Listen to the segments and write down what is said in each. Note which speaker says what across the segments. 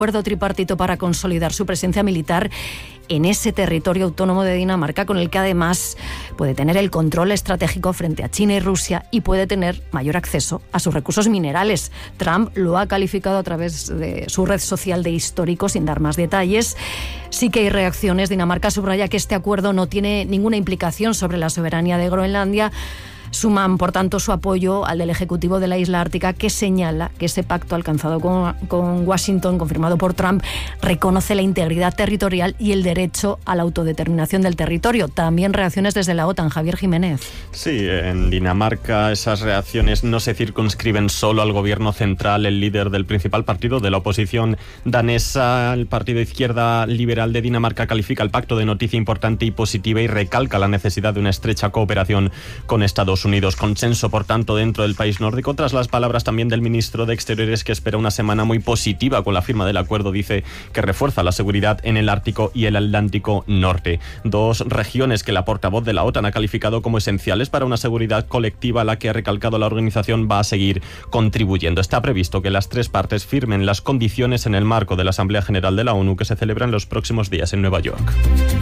Speaker 1: acuerdo tripartito para consolidar su presencia militar en ese territorio autónomo de Dinamarca, con el que además puede tener el control estratégico frente a China y Rusia y puede tener mayor acceso a sus recursos minerales. Trump lo ha calificado a través de su red social de histórico, sin dar más detalles. Sí que hay reacciones. Dinamarca subraya que este acuerdo no tiene ninguna implicación sobre la soberanía de Groenlandia. Suman, por tanto, su apoyo al del Ejecutivo de la isla ártica, que señala que ese pacto alcanzado con Washington, confirmado por Trump, reconoce la integridad territorial y el derecho a la autodeterminación del territorio. También reacciones desde la OTAN. Javier Jiménez.
Speaker 2: Sí, en Dinamarca esas reacciones no se circunscriben solo al gobierno central. El líder del principal partido de la oposición danesa, el Partido Izquierda Liberal de Dinamarca, califica el pacto de noticia importante y positiva y recalca la necesidad de una estrecha cooperación con Estados Unidos. Consenso, por tanto, dentro del país nórdico, tras las palabras también del ministro de Exteriores, que espera una semana muy positiva con la firma del acuerdo. Dice que refuerza la seguridad en el Ártico y el Atlántico Norte, dos regiones que la portavoz de la OTAN ha calificado como esenciales para una seguridad colectiva a la que, ha recalcado, la organización va a seguir contribuyendo. Está previsto que las tres partes firmen las condiciones en el marco de la Asamblea General de la ONU, que se celebra en los próximos días en Nueva York.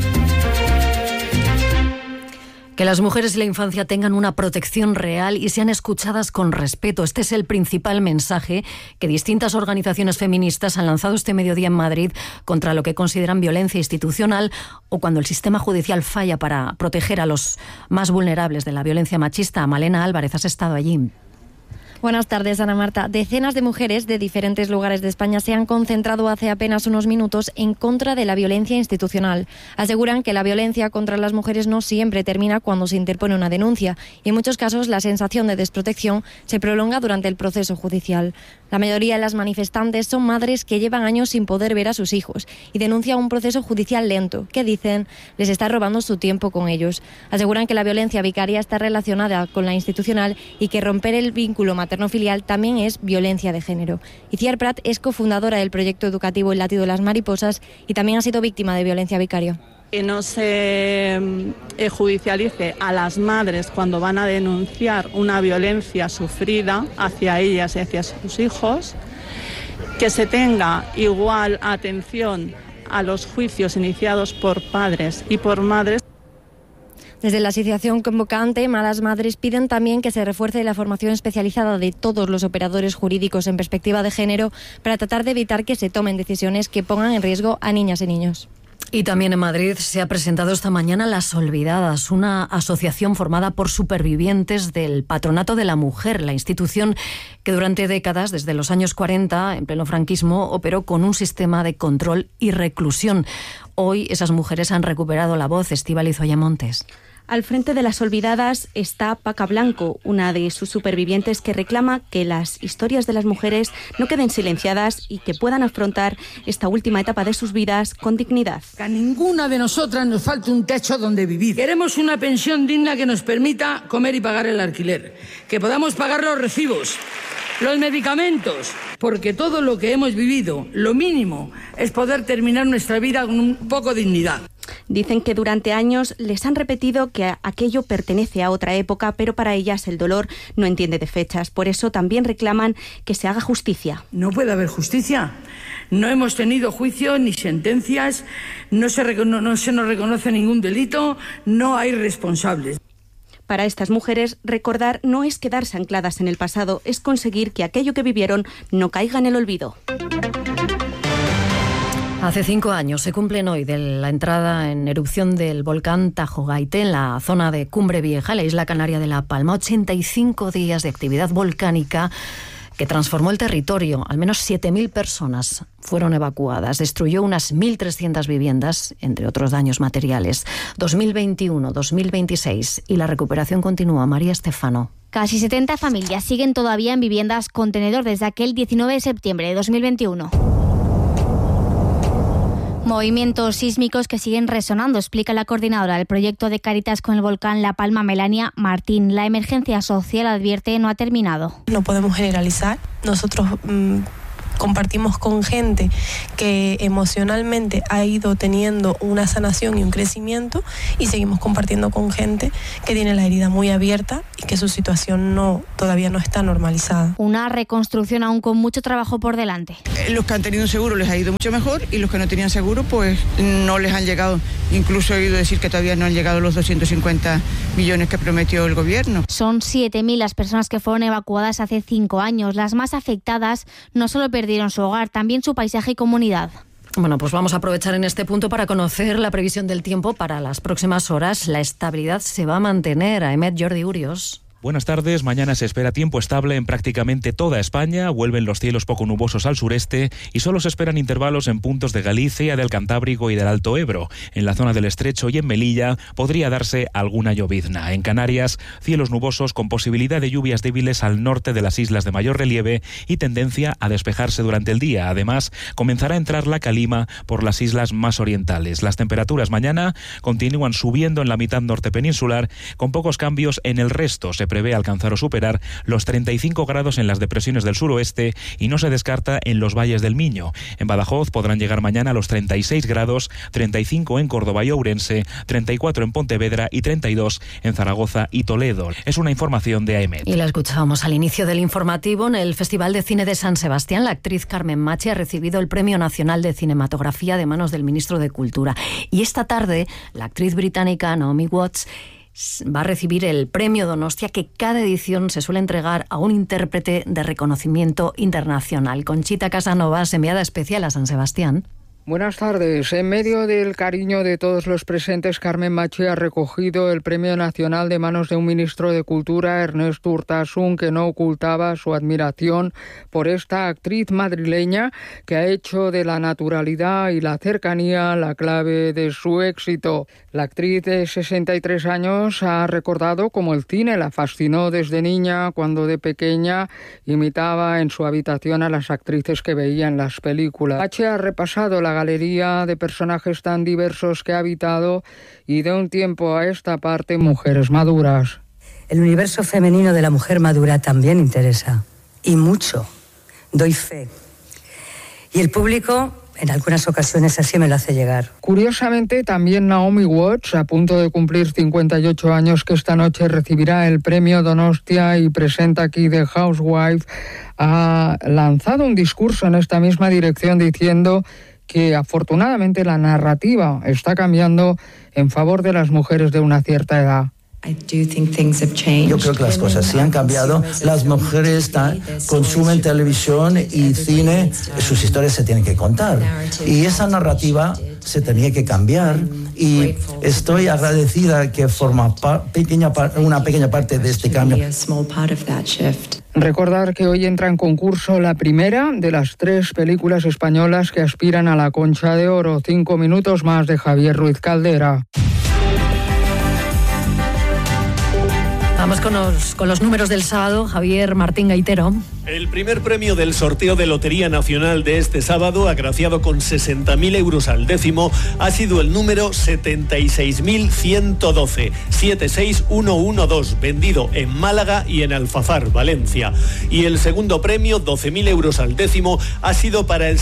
Speaker 1: Que las mujeres y la infancia tengan una protección real y sean escuchadas con respeto. Este es el principal mensaje que distintas organizaciones feministas han lanzado este mediodía en Madrid contra lo que consideran violencia institucional o cuando el sistema judicial falla para proteger a los más vulnerables de la violencia machista. Malena Álvarez, has estado allí.
Speaker 3: Buenas tardes, Ana Marta. Decenas de mujeres de diferentes lugares de España se han concentrado hace apenas unos minutos en contra de la violencia institucional. Aseguran que la violencia contra las mujeres no siempre termina cuando se interpone una denuncia y en muchos casos la sensación de desprotección se prolonga durante el proceso judicial. La mayoría de las manifestantes son madres que llevan años sin poder ver a sus hijos y denuncian un proceso judicial lento que, dicen, les está robando su tiempo con ellos. Aseguran que la violencia vicaria está relacionada con la institucional y que romper el vínculo materno-filial también es violencia de género. Itziar Prat es cofundadora del proyecto educativo El latido de las mariposas y también ha sido víctima de violencia vicaria.
Speaker 4: Que no se judicialice a las madres cuando van a denunciar una violencia sufrida hacia ellas y hacia sus hijos, que se tenga igual atención a los juicios iniciados por padres y por madres.
Speaker 3: Desde la asociación convocante, Malas Madres piden también que se refuerce la formación especializada de todos los operadores jurídicos en perspectiva de género para tratar de evitar que se tomen decisiones que pongan en riesgo a niñas y niños.
Speaker 1: Y también en Madrid se ha presentado esta mañana Las Olvidadas, una asociación formada por supervivientes del Patronato de la Mujer, la institución que durante décadas, desde los años 40, en pleno franquismo, operó con un sistema de control y reclusión. Hoy esas mujeres han recuperado la voz. Estíbaliz Oyamontes.
Speaker 5: Al frente de Las Olvidadas está Paca Blanco, una de sus supervivientes que reclama que las historias de las mujeres no queden silenciadas y que puedan afrontar esta última etapa de sus vidas con dignidad.
Speaker 6: Que a ninguna de nosotras nos falte un techo donde vivir. Queremos una pensión digna que nos permita comer y pagar el alquiler, que podamos pagar los recibos, los medicamentos, porque todo lo que hemos vivido, lo mínimo, es poder terminar nuestra vida con un poco de dignidad.
Speaker 5: Dicen que durante años les han repetido que aquello pertenece a otra época, pero para ellas el dolor no entiende de fechas. Por eso también reclaman que se haga justicia.
Speaker 6: No puede haber justicia. No hemos tenido juicio ni sentencias, no se nos reconoce ningún delito, no hay responsables.
Speaker 5: Para estas mujeres, recordar no es quedarse ancladas en el pasado, es conseguir que aquello que vivieron no caiga en el olvido.
Speaker 1: Hace 5 años se cumplen hoy de la entrada en erupción del volcán Tajo Gaite en la zona de Cumbre Vieja, la isla canaria de La Palma. 85 días de actividad volcánica que transformó el territorio. Al menos 7.000 personas fueron evacuadas. Destruyó unas 1.300 viviendas, entre otros daños materiales. 2021, 2026 y la recuperación continúa. María Estefano.
Speaker 7: Casi 70 familias siguen todavía en viviendas contenedor desde aquel 19 de septiembre de 2021. Movimientos sísmicos que siguen resonando, explica la coordinadora del proyecto de Cáritas con el volcán La Palma, Melania Martín. La emergencia social, advierte, no ha terminado.
Speaker 8: No podemos generalizar. Nosotros compartimos con gente que emocionalmente ha ido teniendo una sanación y un crecimiento, y seguimos compartiendo con gente que tiene la herida muy abierta y que su situación todavía no está normalizada.
Speaker 7: Una reconstrucción aún con mucho trabajo por delante.
Speaker 9: Los que han tenido seguro les ha ido mucho mejor, y los que no tenían seguro pues no les han llegado. Incluso he oído decir que todavía no han llegado los 250 millones que prometió el gobierno.
Speaker 7: Son 7.000 las personas que fueron evacuadas hace 5 años. Las más afectadas no solo perdieron su hogar, también su paisaje y comunidad.
Speaker 1: Bueno, pues vamos a aprovechar en este punto para conocer la previsión del tiempo para las próximas horas. La estabilidad se va a mantener. Aemet, Jordi Urios.
Speaker 10: Buenas tardes. Mañana se espera tiempo estable en prácticamente toda España. Vuelven los cielos poco nubosos al sureste y solo se esperan intervalos en puntos de Galicia, del Cantábrico y del Alto Ebro. En la zona del Estrecho y en Melilla podría darse alguna llovizna. En Canarias, cielos nubosos con posibilidad de lluvias débiles al norte de las islas de mayor relieve y tendencia a despejarse durante el día. Además, comenzará a entrar la calima por las islas más orientales. Las temperaturas mañana continúan subiendo en la mitad norte peninsular, con pocos cambios en el resto. Se prevé alcanzar o superar los 35 grados en las depresiones del suroeste y no se descarta en los valles del Miño. En Badajoz podrán llegar mañana a los 36 grados, 35 en Córdoba y Ourense, 34 en Pontevedra y 32 en Zaragoza y Toledo. Es una información de Aemet.
Speaker 1: Y la escuchábamos al inicio del informativo. En el Festival de Cine de San Sebastián, la actriz Carmen Machi ha recibido el Premio Nacional de Cinematografía de manos del ministro de Cultura. Y esta tarde, la actriz británica Naomi Watts va a recibir el Premio Donostia, que cada edición se suele entregar a un intérprete de reconocimiento internacional. Conchita Casanovas, enviada especial a San Sebastián.
Speaker 11: Buenas tardes. En medio del cariño de todos los presentes, Carmen Machi ha recogido el Premio Nacional de manos de un ministro de Cultura, Ernesto Urtasun, que no ocultaba su admiración por esta actriz madrileña que ha hecho de la naturalidad y la cercanía la clave de su éxito. La actriz de 63 años ha recordado cómo el cine la fascinó desde niña, cuando de pequeña imitaba en su habitación a las actrices que veía en las películas. Machi ha repasado la galería de personajes tan diversos que ha habitado y de un tiempo a esta parte mujeres maduras.
Speaker 12: El universo femenino de la mujer madura también interesa, y mucho, doy fe. Y el público en algunas ocasiones así me lo hace llegar.
Speaker 11: Curiosamente, también Naomi Watts, a punto de cumplir 58 años, que esta noche recibirá el Premio Donostia y presenta aquí The Housewife, ha lanzado un discurso en esta misma dirección diciendo que afortunadamente la narrativa está cambiando en favor de las mujeres de una cierta edad.
Speaker 13: Yo creo que las cosas sí han cambiado. Las mujeres consumen televisión y cine, sus historias se tienen que contar. Y esa narrativa se tenía que cambiar. Y estoy agradecida que forma una pequeña parte de este cambio.
Speaker 11: Recordar que hoy entra en concurso la primera de las 3 películas españolas que aspiran a la Concha de Oro. 5 minutos más de Javier Ruiz Caldera.
Speaker 1: Vamos con los números del sábado. Javier Martín Gaitero.
Speaker 14: El primer premio del sorteo de Lotería Nacional de este sábado, agraciado con 60.000 euros al décimo, ha sido el número 76.112, 76112, vendido en Málaga y en Alfafar, Valencia. Y el segundo premio, 12.000 euros al décimo, ha sido para el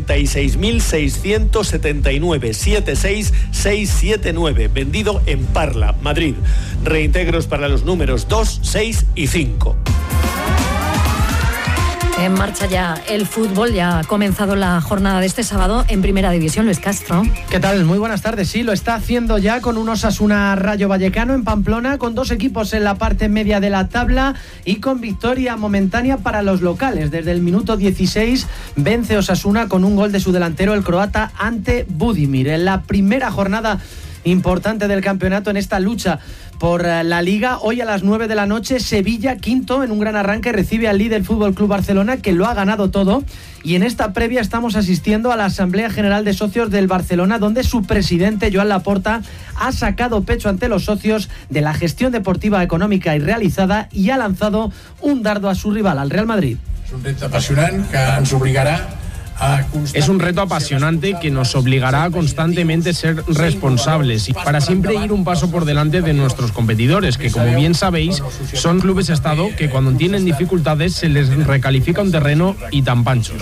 Speaker 14: 76.679, 76679, vendido en Parla, Madrid. Reintegros para los números 2, 6 y 5.
Speaker 1: En marcha ya el fútbol, ya ha comenzado la jornada de este sábado en Primera División. Luis Castro.
Speaker 15: ¿Qué tal? Muy buenas tardes. Sí, lo está haciendo ya con un Osasuna Rayo Vallecano en Pamplona, con 2 equipos en la parte media de la tabla y con victoria momentánea para los locales. Desde el minuto 16 vence Osasuna con un gol de su delantero, el croata, ante Budimir. En la primera jornada importante del campeonato, en esta lucha por la Liga, hoy a las 9 de la noche, Sevilla, quinto, en un gran arranque, recibe al líder Fútbol Club Barcelona, que lo ha ganado todo. Y en esta previa estamos asistiendo a la Asamblea General de Socios del Barcelona, donde su presidente, Joan Laporta, ha sacado pecho ante los socios de la gestión deportiva, econòmica y realizada, y ha lanzado un dardo a su rival, al Real Madrid.
Speaker 16: És un repte apassionant que ens obligarà Es un reto apasionante que nos obligará a constantemente ser responsables y para siempre ir un paso por delante de nuestros competidores, que como bien sabéis son clubes estado que cuando tienen dificultades se les recalifica un terreno y tan panchos.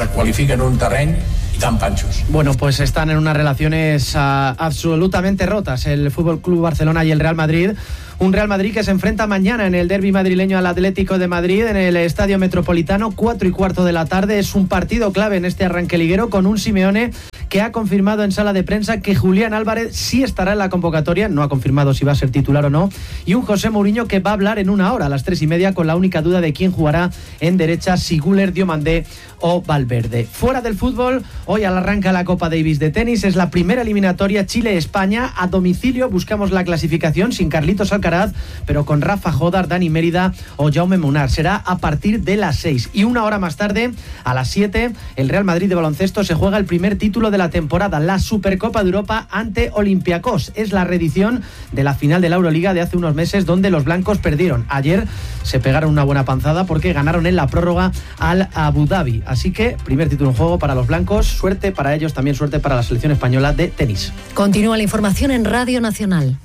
Speaker 15: Bueno, pues están en unas relaciones absolutamente rotas el Fútbol Club Barcelona y el Real Madrid. Un Real Madrid que se enfrenta mañana en el derbi madrileño al Atlético de Madrid en el Estadio Metropolitano, 4:15 de la tarde. Es un partido clave en este arranque liguero, con un Simeone que ha confirmado en sala de prensa que Julián Álvarez sí estará en la convocatoria, no ha confirmado si va a ser titular o no, y un José Mourinho que va a hablar en una hora, a las 3:30, con la única duda de quién jugará en derecha, si Güler, Diomandé o Valverde. Fuera del fútbol, hoy arranca la Copa Davis de tenis, es la primera eliminatoria Chile-España. A domicilio buscamos la clasificación sin Carlitos Alcaraz, pero con Rafa Jodar, Dani Mérida o Jaume Munar. Será a partir de las 6. Y una hora más tarde, a las 7, el Real Madrid de baloncesto se juega el primer título de la temporada, la Supercopa de Europa ante Olympiacos. Es la reedición de la final de la Euroliga de hace unos meses, donde los blancos perdieron. Ayer se pegaron una buena panzada porque ganaron en la prórroga al Abu Dhabi. Así que, primer título en juego para los blancos. Suerte para ellos, también suerte para la selección española de tenis.
Speaker 1: Continúa la información en Radio Nacional.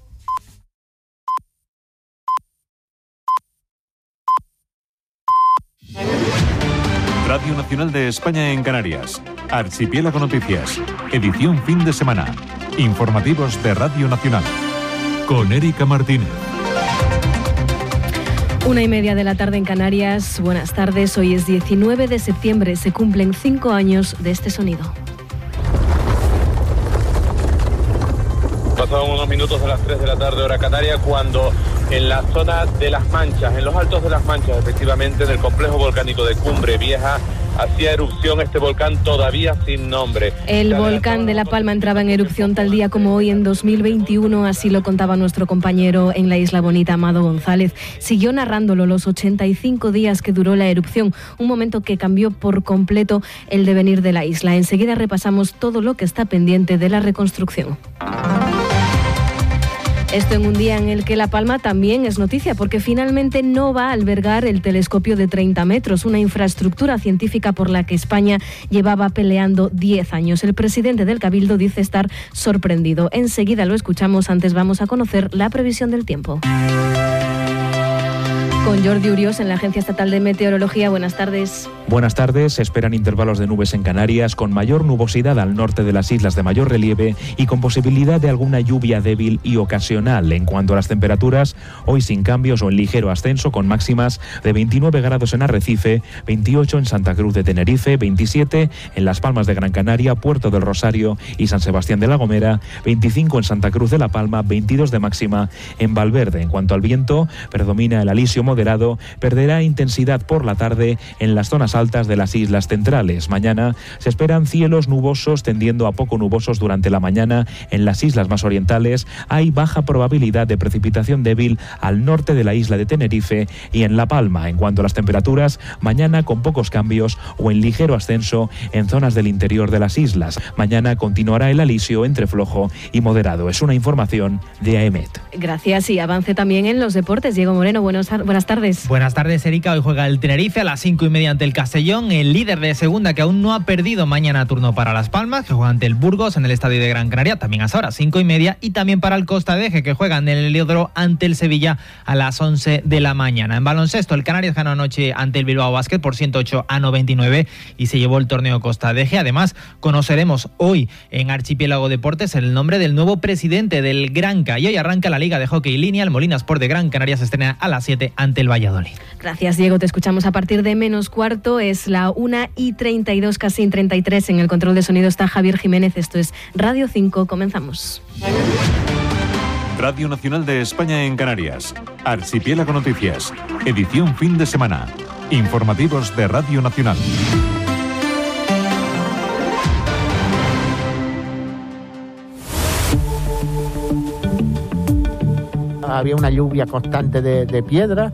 Speaker 17: Radio Nacional de España en Canarias. Archipiélago Noticias. Edición fin de semana. Informativos de Radio Nacional. Con Erika Martínez.
Speaker 18: 1:30 de la tarde en Canarias. Buenas tardes. Hoy es 19 de septiembre. Se cumplen 5 años de este sonido.
Speaker 19: Pasaban unos minutos de las 3 de la tarde, hora canaria, cuando en la zona de Las Manchas, en los altos de Las Manchas, efectivamente, en el complejo volcánico de Cumbre Vieja, hacía erupción este volcán todavía sin nombre.
Speaker 18: El volcán de La Palma entraba en erupción tal día como hoy en 2021, así lo contaba nuestro compañero en la Isla Bonita, Amado González. Siguió narrándolo los 85 días que duró la erupción, un momento que cambió por completo el devenir de la isla. Enseguida repasamos todo lo que está pendiente de la reconstrucción. Esto en un día en el que La Palma también es noticia, porque finalmente no va a albergar el telescopio de 30 metros, una infraestructura científica por la que España llevaba peleando 10 años. El presidente del Cabildo dice estar sorprendido. Enseguida lo escuchamos, antes vamos a conocer la previsión del tiempo. Con Jordi Urios en la Agencia Estatal de Meteorología. Buenas tardes.
Speaker 10: Buenas tardes. Se esperan intervalos de nubes en Canarias, con mayor nubosidad al norte de las islas de mayor relieve y con posibilidad de alguna lluvia débil y ocasional. En cuanto a las temperaturas, hoy sin cambios o en ligero ascenso, con máximas de 29 grados en Arrecife, 28 en Santa Cruz de Tenerife, 27 en Las Palmas de Gran Canaria, Puerto del Rosario y San Sebastián de la Gomera, 25 en Santa Cruz de la Palma, 22 de máxima en Valverde. En cuanto al viento, predomina el alisio moderado, perderá intensidad por la tarde en las zonas altas de las islas centrales. Mañana se esperan cielos nubosos tendiendo a poco nubosos durante la mañana en las islas más orientales. Hay baja probabilidad de precipitación débil al norte de la isla de Tenerife y en La Palma. En cuanto a las temperaturas, mañana con pocos cambios o en ligero ascenso en zonas del interior de las islas. Mañana continuará el alisio entre flojo y moderado. Es una información de AEMET.
Speaker 18: Gracias, y avance también en los deportes. Diego Moreno, buenas tardes.
Speaker 20: Buenas tardes, Erika. Hoy juega el Tenerife a las 5:30 ante el Castellón, el líder de segunda que aún no ha perdido. Mañana turno para Las Palmas, que juega ante el Burgos en el Estadio de Gran Canaria, también a esa hora, 5:30, y también para el Costa de Eje, que juega en el Heliodoro ante el Sevilla a las 11 de la mañana. En baloncesto, el Canarias ganó anoche ante el Bilbao Basket por 108-99 y se llevó el torneo Costa de Eje. Además, conoceremos hoy en Archipiélago Deportes el nombre del nuevo presidente del Granca, y hoy arranca la Liga de Hockey Línea. El Molina Sport de Gran Canaria se estrena a las 7 ante el Valladolid.
Speaker 18: Gracias, Diego. Te escuchamos a partir de menos cuarto. Es la 1:32, casi 33. En el control de sonido está Javier Jiménez. Esto es Radio 5. Comenzamos.
Speaker 17: Radio Nacional de España en Canarias. Archipiélago Noticias. Edición fin de semana. Informativos de Radio Nacional.
Speaker 21: Había una lluvia constante de piedra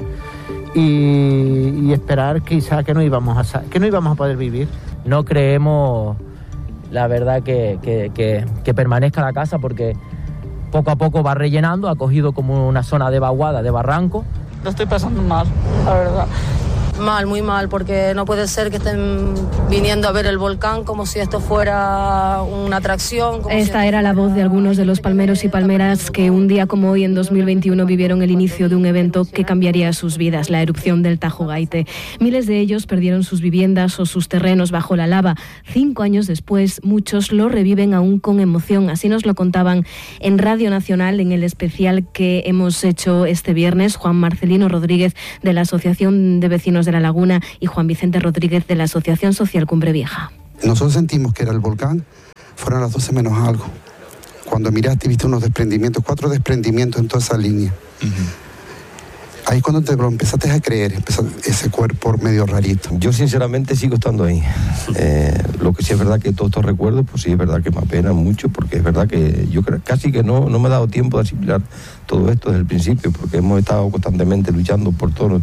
Speaker 21: y esperar quizá que no íbamos a poder vivir.
Speaker 22: No creemos, la verdad, que permanezca la casa, porque poco a poco va rellenando, ha cogido como una zona de vaguada, de barranco.
Speaker 23: Lo estoy pasando mal, la verdad.
Speaker 2: Mal, muy mal, porque no puede ser que estén viniendo a ver el volcán como si esto fuera una atracción.
Speaker 18: Esta era la voz de algunos de los palmeros y palmeras que un día como hoy en 2021 vivieron el inicio de un evento que cambiaría sus vidas, la erupción del Tajo Gaite. Miles de ellos perdieron sus viviendas o sus terrenos bajo la lava. 5 años después, muchos lo reviven aún con emoción. Así nos lo contaban en Radio Nacional en el especial que hemos hecho este viernes Juan Marcelino Rodríguez de la Asociación de Vecinos de la Laguna y Juan Vicente Rodríguez de la Asociación Social Cumbre Vieja.
Speaker 4: Nosotros sentimos que era el volcán, fueron las 12 menos algo. Cuando miraste, viste unos desprendimientos, 4 desprendimientos en toda esa línea. Ahí cuando te lo empezaste a creer, ese cuerpo medio rarito.
Speaker 23: Yo sinceramente sigo estando ahí. Lo que sí es verdad que todos estos recuerdos, pues sí es verdad que me apena mucho, porque es verdad que yo casi que no me he dado tiempo de asimilar todo esto desde el principio, porque hemos estado constantemente luchando por todo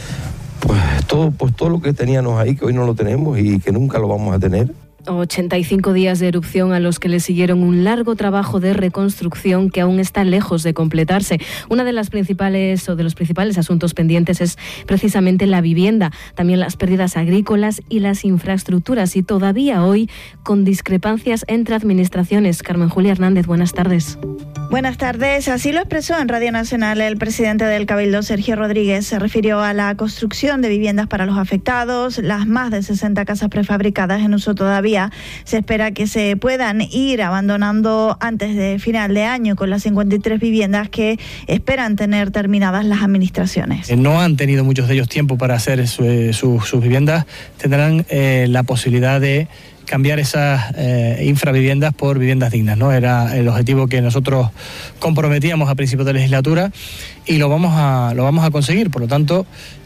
Speaker 23: lo que teníamos ahí, que hoy no lo tenemos y que nunca lo vamos a tener.
Speaker 18: 85 días de erupción a los que le siguieron un largo trabajo de reconstrucción que aún está lejos de completarse. Una de las principales o de los principales asuntos pendientes es precisamente la vivienda, también las pérdidas agrícolas y las infraestructuras, y todavía hoy con discrepancias entre administraciones. Carmen Julia Hernández, buenas tardes.
Speaker 24: Buenas tardes. Así lo expresó en Radio Nacional el presidente del Cabildo, Sergio Rodríguez. Se refirió a la construcción de viviendas para los afectados, las más de 60 casas prefabricadas en uso todavía. Se espera que se puedan ir abandonando antes de final de año con las 53 viviendas que esperan tener terminadas las administraciones.
Speaker 25: No han tenido muchos de ellos tiempo para hacer sus viviendas. Tendrán la posibilidad de cambiar esas infraviviendas por viviendas dignas, ¿no? Era el objetivo que nosotros comprometíamos a principios de legislatura y lo vamos a conseguir. Por lo tanto,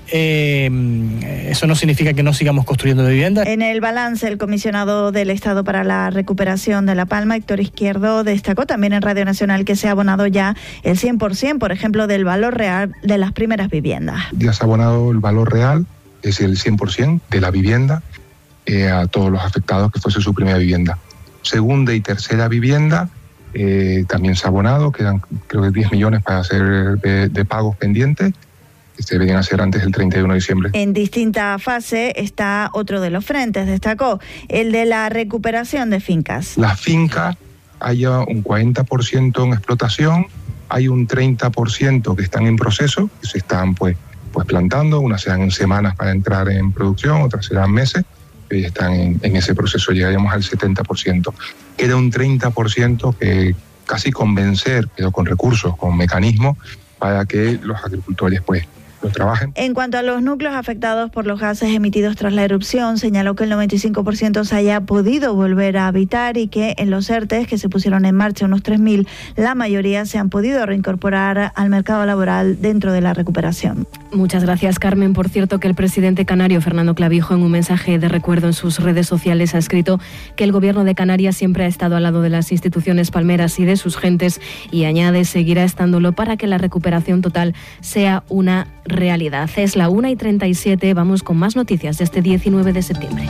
Speaker 25: eso no significa que no sigamos construyendo viviendas.
Speaker 24: En el balance, el comisionado del Estado para la Recuperación de La Palma, Héctor Izquierdo, destacó también en Radio Nacional que se ha abonado ya el 100%, por ejemplo, del valor real de las primeras viviendas.
Speaker 26: Ya se ha abonado el valor real, es el 100% de la vivienda, a todos los afectados que fuese su primera vivienda. Segunda y tercera vivienda también se ha abonado, quedan creo que 10 millones para hacer de pagos pendientes, que se deberían hacer antes del 31 de diciembre.
Speaker 24: En distinta fase está otro de los frentes, destacó, el de la recuperación de fincas.
Speaker 26: Las fincas, hay un 40% en explotación, hay un 30% que están en proceso, que se están pues plantando, unas serán en semanas para entrar en producción, otras serán meses, que ya están en ese proceso, llegaríamos al 70%. Queda un 30% que casi convencer, pero con recursos, con mecanismos, para que los agricultores lo trabajen.
Speaker 24: En cuanto a los núcleos afectados por los gases emitidos tras la erupción, señaló que el 95% se haya podido volver a habitar y que en los ERTEs, que se pusieron en marcha unos 3.000, la mayoría se han podido reincorporar al mercado laboral dentro de la recuperación.
Speaker 18: Muchas gracias, Carmen. Por cierto, que el presidente canario, Fernando Clavijo, en un mensaje de recuerdo en sus redes sociales ha escrito que el gobierno de Canarias siempre ha estado al lado de las instituciones palmeras y de sus gentes, y añade, seguirá estándolo para que la recuperación total sea una realidad. Es la 1:37, vamos con más noticias de este 19 de septiembre.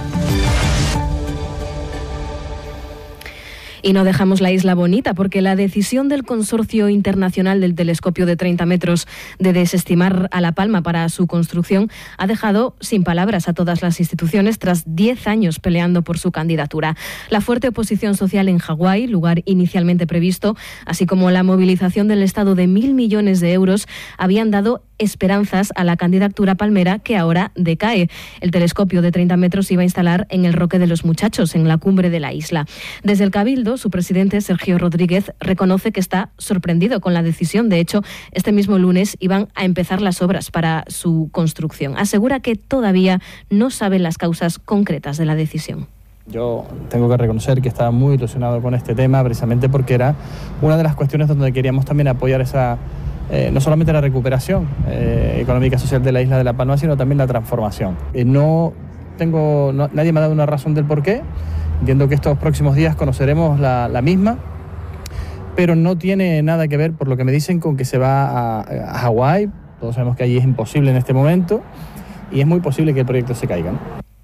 Speaker 18: Y no dejamos la isla bonita, porque la decisión del Consorcio Internacional del Telescopio de 30 metros de desestimar a La Palma para su construcción ha dejado sin palabras a todas las instituciones tras 10 años peleando por su candidatura. La fuerte oposición social en Hawái, lugar inicialmente previsto, así como la movilización del Estado de 1.000 millones de euros, habían dado esperanzas a la candidatura palmera, que ahora decae. El telescopio de 30 metros iba a instalar en el Roque de los Muchachos, en la cumbre de la isla. Desde el Cabildo, su presidente, Sergio Rodríguez, reconoce que está sorprendido con la decisión. De hecho, este mismo lunes iban a empezar las obras para su construcción. Asegura que todavía no saben las causas concretas de la decisión.
Speaker 25: Yo tengo que reconocer que estaba muy ilusionado con este tema, precisamente porque era una de las cuestiones donde queríamos también apoyar esa no solamente la recuperación económica y social de la isla de La Palma, sino también la transformación. Nadie me ha dado una razón del por qué. Entiendo que estos próximos días conoceremos la misma, pero no tiene nada que ver, por lo que me dicen, con que se va a Hawái. Todos sabemos que allí es imposible en este momento y es muy posible que el proyecto se caiga, ¿no?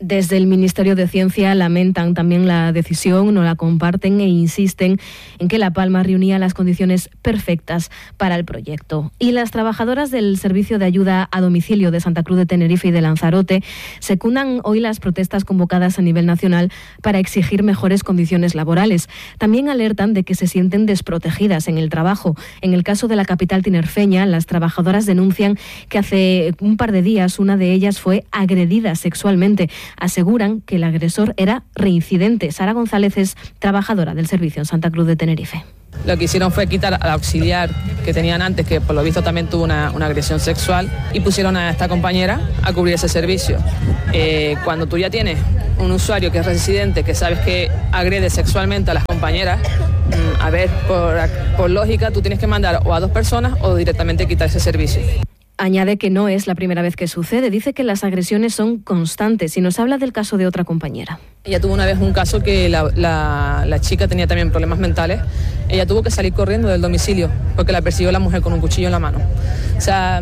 Speaker 18: Desde el Ministerio de Ciencia lamentan también la decisión, no la comparten e insisten en que La Palma reunía las condiciones perfectas para el proyecto. Y las trabajadoras del Servicio de Ayuda a Domicilio de Santa Cruz de Tenerife y de Lanzarote secundan hoy las protestas convocadas a nivel nacional para exigir mejores condiciones laborales. También alertan de que se sienten desprotegidas en el trabajo. En el caso de la capital tinerfeña, las trabajadoras denuncian que hace un par de días una de ellas fue agredida sexualmente. Aseguran que el agresor era reincidente. Sara González es trabajadora del servicio en Santa Cruz de Tenerife.
Speaker 3: Lo que hicieron fue quitar al auxiliar que tenían antes, que por lo visto también tuvo una agresión sexual, y pusieron a esta compañera a cubrir ese servicio. Cuando tú ya tienes un usuario que es residente, que sabes que agrede sexualmente a las compañeras, a ver, por lógica, tú tienes que mandar o a 2 personas o directamente quitar ese servicio.
Speaker 18: Añade que no es la primera vez que sucede, dice que las agresiones son constantes y nos habla del caso de otra compañera.
Speaker 3: Ella tuvo una vez un caso que la chica tenía también problemas mentales. Ella tuvo que salir corriendo del domicilio porque la persiguió la mujer con un cuchillo en la mano. O sea,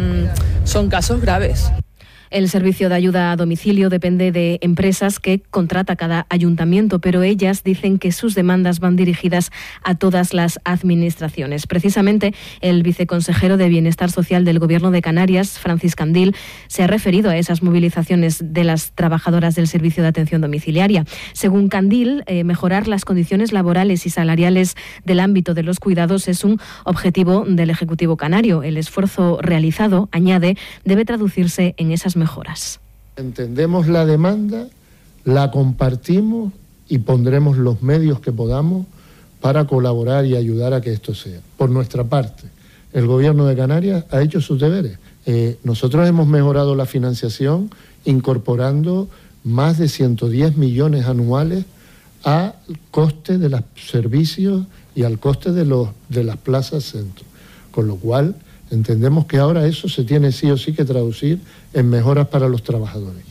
Speaker 3: son casos graves.
Speaker 18: El servicio de ayuda a domicilio depende de empresas que contrata cada ayuntamiento, pero ellas dicen que sus demandas van dirigidas a todas las administraciones. Precisamente, el viceconsejero de Bienestar Social del Gobierno de Canarias, Francis Candil, se ha referido a esas movilizaciones de las trabajadoras del servicio de atención domiciliaria. Según Candil, mejorar las condiciones laborales y salariales del ámbito de los cuidados es un objetivo del Ejecutivo canario. El esfuerzo realizado, añade, debe traducirse en esas mejoras.
Speaker 5: Entendemos la demanda, la compartimos y pondremos los medios que podamos para colaborar y ayudar a que esto sea. Por nuestra parte, el Gobierno de Canarias ha hecho sus deberes. Nosotros hemos mejorado la financiación incorporando más de 110 millones anuales al coste de los servicios y al coste de las plazas centro. Con lo cual, entendemos que ahora eso se tiene sí o sí que traducir en mejoras para los trabajadores.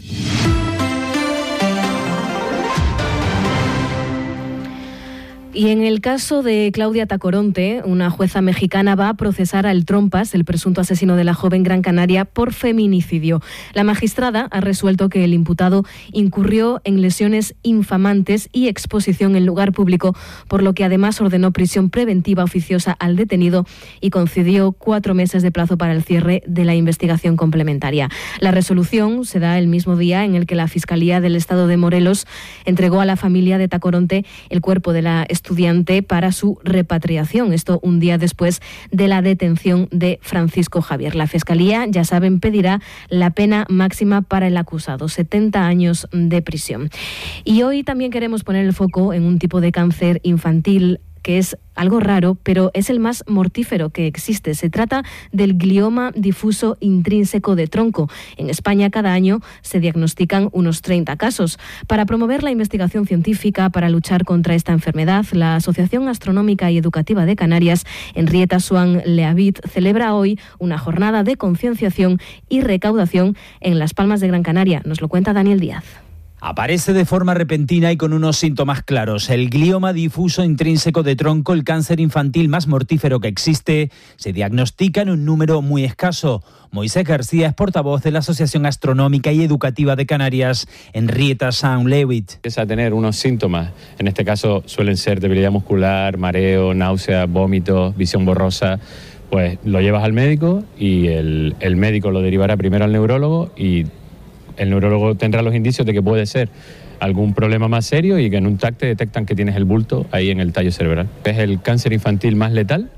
Speaker 18: Y en el caso de Claudia Tacoronte, una jueza mexicana va a procesar a El Trompas, el presunto asesino de la joven Gran Canaria, por feminicidio. La magistrada ha resuelto que el imputado incurrió en lesiones infamantes y exposición en lugar público, por lo que además ordenó prisión preventiva oficiosa al detenido y concedió 4 meses de plazo para el cierre de la investigación complementaria. La resolución se da el mismo día en el que la Fiscalía del Estado de Morelos entregó a la familia de Tacoronte el cuerpo de la estudiante para su repatriación. Esto un día después de la detención de Francisco Javier. La Fiscalía, ya saben, pedirá la pena máxima para el acusado, 70 años de prisión. Y hoy también queremos poner el foco en un tipo de cáncer infantil que es algo raro, pero es el más mortífero que existe. Se trata del glioma difuso intrínseco de tronco. En España cada año se diagnostican unos 30 casos. Para promover la investigación científica para luchar contra esta enfermedad, la Asociación Astronómica y Educativa de Canarias, Henrietta Swan Leavitt, celebra hoy una jornada de concienciación y recaudación en Las Palmas de Gran Canaria. Nos lo cuenta Daniel Díaz.
Speaker 6: Aparece de forma repentina y con unos síntomas claros. El glioma difuso intrínseco de tronco, el cáncer infantil más mortífero que existe, se diagnostica en un número muy escaso. Moisés García es portavoz de la Asociación Astronómica y Educativa de Canarias, Henrietta Swan Leavitt.
Speaker 7: Empieza a tener unos síntomas, en este caso suelen ser debilidad muscular, mareo, náusea, vómito, visión borrosa. Pues lo llevas al médico y el médico lo derivará primero al neurólogo y el neurólogo tendrá los indicios de que puede ser algún problema más serio y que en un TAC te detectan que tienes el bulto ahí en el tallo cerebral. Es el cáncer infantil más letal,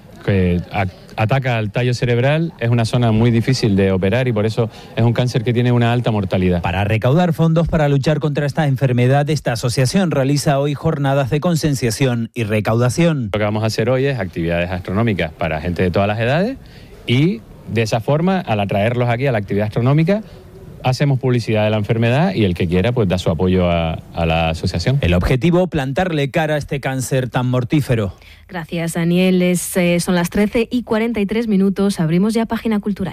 Speaker 7: que ataca al tallo cerebral, es una zona muy difícil de operar y por eso es un cáncer que tiene una alta mortalidad.
Speaker 6: Para recaudar fondos para luchar contra esta enfermedad, esta asociación realiza hoy jornadas de concienciación y recaudación.
Speaker 7: Lo que vamos a hacer hoy es actividades astronómicas para gente de todas las edades y de esa forma, al atraerlos aquí a la actividad astronómica, hacemos publicidad de la enfermedad y el que quiera pues da su apoyo a la asociación.
Speaker 6: El objetivo, plantarle cara a este cáncer tan mortífero.
Speaker 18: Gracias, Daniel. Son las 13:43. Abrimos ya página cultural.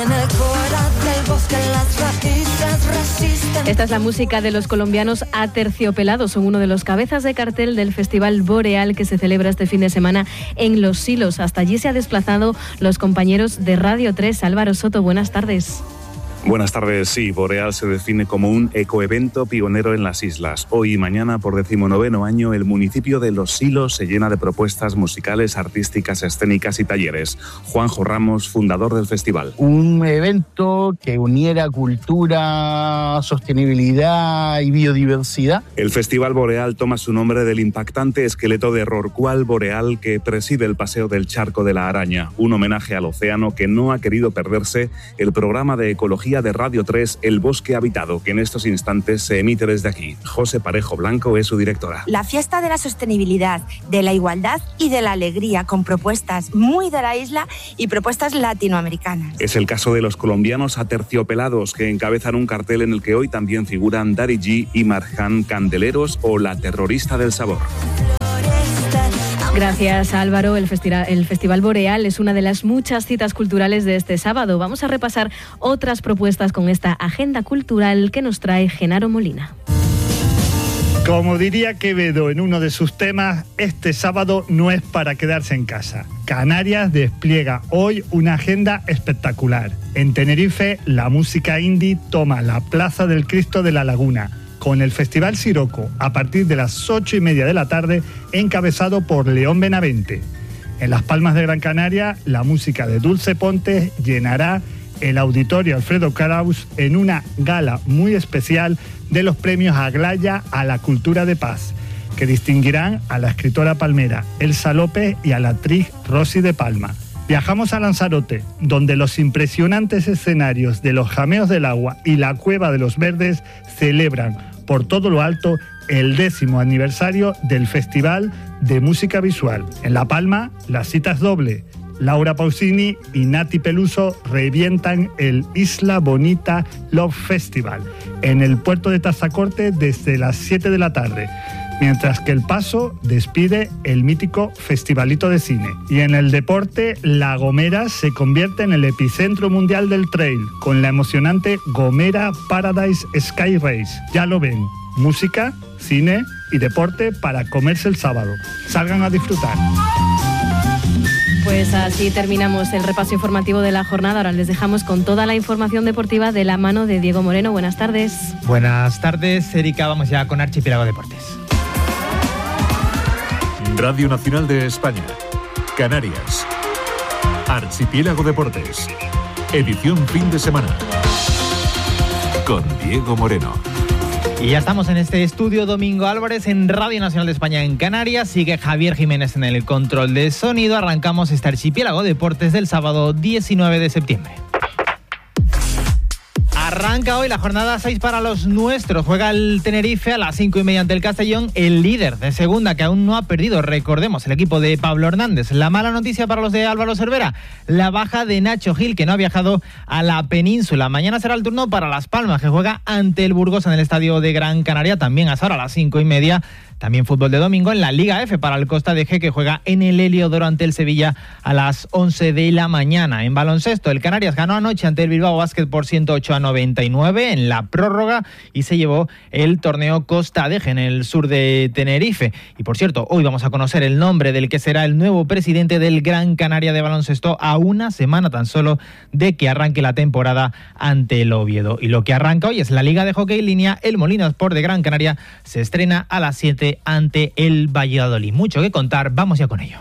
Speaker 18: Esta es la música de los colombianos Aterciopelados. Son uno de los cabezas de cartel del Festival Boreal que se celebra este fin de semana en Los Silos. Hasta allí se ha desplazado los compañeros de Radio 3. Álvaro Soto, buenas tardes.
Speaker 8: Buenas tardes. Sí, Boreal se define como un ecoevento pionero en las islas. Hoy y mañana, por 19º año, el municipio de Los Silos se llena de propuestas musicales, artísticas, escénicas y talleres. Juanjo Ramos, fundador del festival.
Speaker 9: Un evento que uniera cultura, sostenibilidad y biodiversidad.
Speaker 8: El Festival Boreal toma su nombre del impactante esqueleto de rorcual boreal que preside el Paseo del Charco de la Araña, un homenaje al océano que no ha querido perderse el programa de ecología de Radio 3, El Bosque Habitado, que en estos instantes se emite desde aquí. José Parejo Blanco es su directora.
Speaker 11: La fiesta de la sostenibilidad, de la igualdad y de la alegría, con propuestas muy de la isla y propuestas latinoamericanas.
Speaker 8: Es el caso de los colombianos Aterciopelados, que encabezan un cartel en el que hoy también figuran Daddy G y Marjan Candeleros o La Terrorista del Sabor.
Speaker 18: Gracias, Álvaro. El Festival Boreal es una de las muchas citas culturales de este sábado. Vamos a repasar otras propuestas con esta agenda cultural que nos trae Genaro Molina.
Speaker 12: Como diría Quevedo en uno de sus temas, este sábado no es para quedarse en casa. Canarias despliega hoy una agenda espectacular. En Tenerife, la música indie toma la Plaza del Cristo de la Laguna, con el Festival Siroco a partir de las 8:30 de la tarde, encabezado por León Benavente. En Las Palmas de Gran Canaria, la música de Dulce Pontes llenará el Auditorio Alfredo Kraus en una gala muy especial de los premios Aglaya a la Cultura de Paz, que distinguirán a la escritora palmera Elsa López y a la actriz Rosy de Palma. Viajamos a Lanzarote, donde los impresionantes escenarios de los Jameos del Agua y la Cueva de los Verdes celebran por todo lo alto el 10º aniversario del Festival de Música Visual. En La Palma, la cita es doble. Laura Pausini y Nati Peluso revientan el Isla Bonita Love Festival en el puerto de Tazacorte desde las 7 de la tarde, mientras que El Paso despide el mítico Festivalito de Cine. Y en el deporte, La Gomera se convierte en el epicentro mundial del trail, con la emocionante Gomera Paradise Sky Race. Ya lo ven, música, cine y deporte para comerse el sábado. Salgan a disfrutar.
Speaker 18: Pues así terminamos el repaso informativo de la jornada. Ahora les dejamos con toda la información deportiva de la mano de Diego Moreno. Buenas tardes.
Speaker 20: Buenas tardes, Erika. Vamos ya con Archipiélago Deportes.
Speaker 17: Radio Nacional de España, Canarias. Archipiélago Deportes. Edición fin de semana. Con Diego Moreno.
Speaker 20: Y ya estamos en este estudio. Domingo Álvarez en Radio Nacional de España en Canarias. Sigue Javier Jiménez en el control de sonido. Arrancamos este Archipiélago Deportes del sábado 19 de septiembre. Arranca hoy la jornada 6 para los nuestros. Juega el Tenerife a las 5:30 ante el Castellón, el líder de segunda que aún no ha perdido. Recordemos, el equipo de Pablo Hernández. La mala noticia para los de Álvaro Cervera, la baja de Nacho Gil, que no ha viajado a la península. Mañana será el turno para Las Palmas, que juega ante el Burgos en el estadio de Gran Canaria, también a las 5:30. También fútbol de domingo en la Liga F para el Costa de G, que juega en el Heliodoro ante el Sevilla a las 11 de la mañana. En baloncesto, el Canarias ganó anoche ante el Bilbao Basket por 108-99 en la prórroga y se llevó el torneo Costa de G en el sur de Tenerife. Y por cierto, hoy vamos a conocer el nombre del que será el nuevo presidente del Gran Canaria de baloncesto a una semana tan solo de que arranque la temporada ante el Oviedo. Y lo que arranca hoy es la Liga de Hockey Línea. El Molina Sport de Gran Canaria se estrena a las 7 ante el Valladolid. Mucho que contar, vamos ya con ello.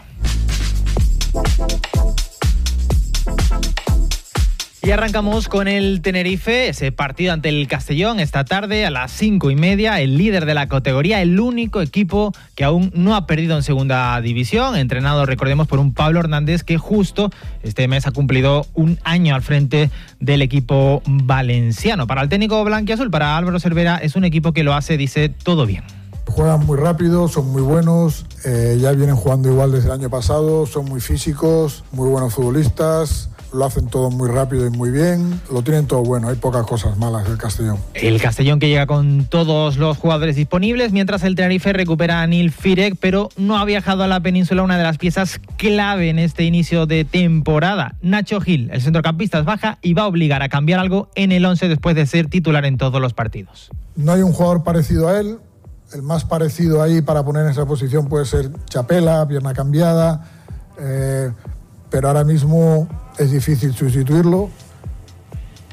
Speaker 20: Y arrancamos con el Tenerife, ese partido ante el Castellón esta tarde a las 5:30. El líder de la categoría, el único equipo que aún no ha perdido en segunda división, entrenado, recordemos, por un Pablo Hernández que justo este mes ha cumplido un año al frente del equipo valenciano. Para el técnico blanquiazul, para Álvaro Cervera, es un equipo que lo hace, dice, todo bien.
Speaker 13: Juegan muy rápido, son muy buenos, ya vienen jugando igual desde el año pasado, son muy físicos, muy buenos futbolistas, lo hacen todo muy rápido y muy bien, lo tienen todo bueno, hay pocas cosas malas del Castellón.
Speaker 20: El Castellón que llega con todos los jugadores disponibles, mientras el Tenerife recupera a Nil Firek, pero no ha viajado a la península, una de las piezas clave en este inicio de temporada. Nacho Gil, el centrocampista, es baja y va a obligar a cambiar algo en el 11 después de ser titular en todos los partidos.
Speaker 13: No hay un jugador parecido a él. El más parecido ahí para poner en esa posición puede ser Chapela, pierna cambiada, pero ahora mismo es difícil sustituirlo.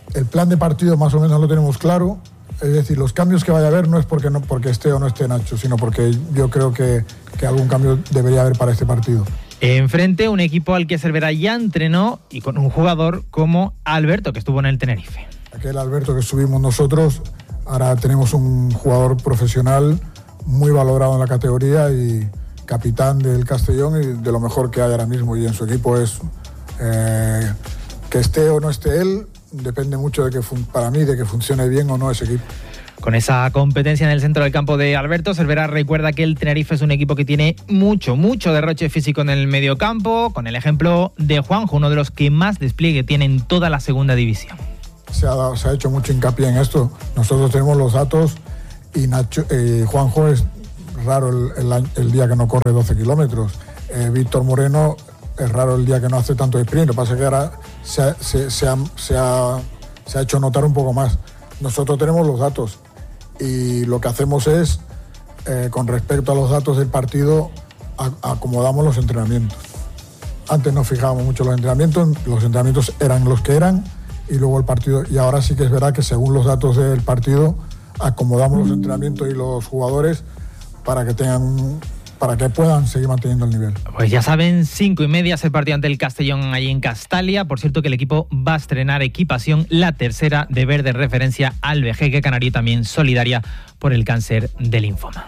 Speaker 13: El plan de partido más o menos lo tenemos claro. Es decir, los cambios que vaya a haber no es porque esté o no esté Nacho, sino porque yo creo que algún cambio debería haber para este partido.
Speaker 20: Enfrente, un equipo al que Cervera ya entrenó y con un jugador como Alberto, que estuvo en el Tenerife.
Speaker 13: Aquel Alberto que subimos nosotros, ahora tenemos un jugador profesional muy valorado en la categoría y capitán del Castellón y de lo mejor que hay ahora mismo. Y en su equipo es que esté o no esté él, depende mucho para mí de que funcione bien o no ese equipo.
Speaker 20: Con esa competencia en el centro del campo de Alberto, Cervera recuerda que el Tenerife es un equipo que tiene mucho derroche físico en el mediocampo, con el ejemplo de Juanjo, uno de los que más despliegue tiene en toda la segunda división.
Speaker 13: Se ha hecho mucho hincapié en esto. Nosotros tenemos los datos y Juanjo es raro el día que no corre 12 kilómetros. Víctor Moreno es raro el día que no hace tanto sprint. Lo que pasa es que ahora se ha hecho notar un poco más. Nosotros tenemos los datos y lo que hacemos es, con respecto a los datos del partido, acomodamos los entrenamientos. Antes nos fijábamos mucho en los entrenamientos eran los que eran y luego el partido. Y ahora sí que es verdad que según los datos del partido acomodamos los entrenamientos y los jugadores para que puedan seguir manteniendo el nivel.
Speaker 20: Pues ya saben, 5:30 es el partido ante el Castellón allí en Castalia. Por cierto que el equipo va a estrenar equipación, la tercera de verde, referencia al Vejeque Canario, también solidaria por el cáncer de linfoma.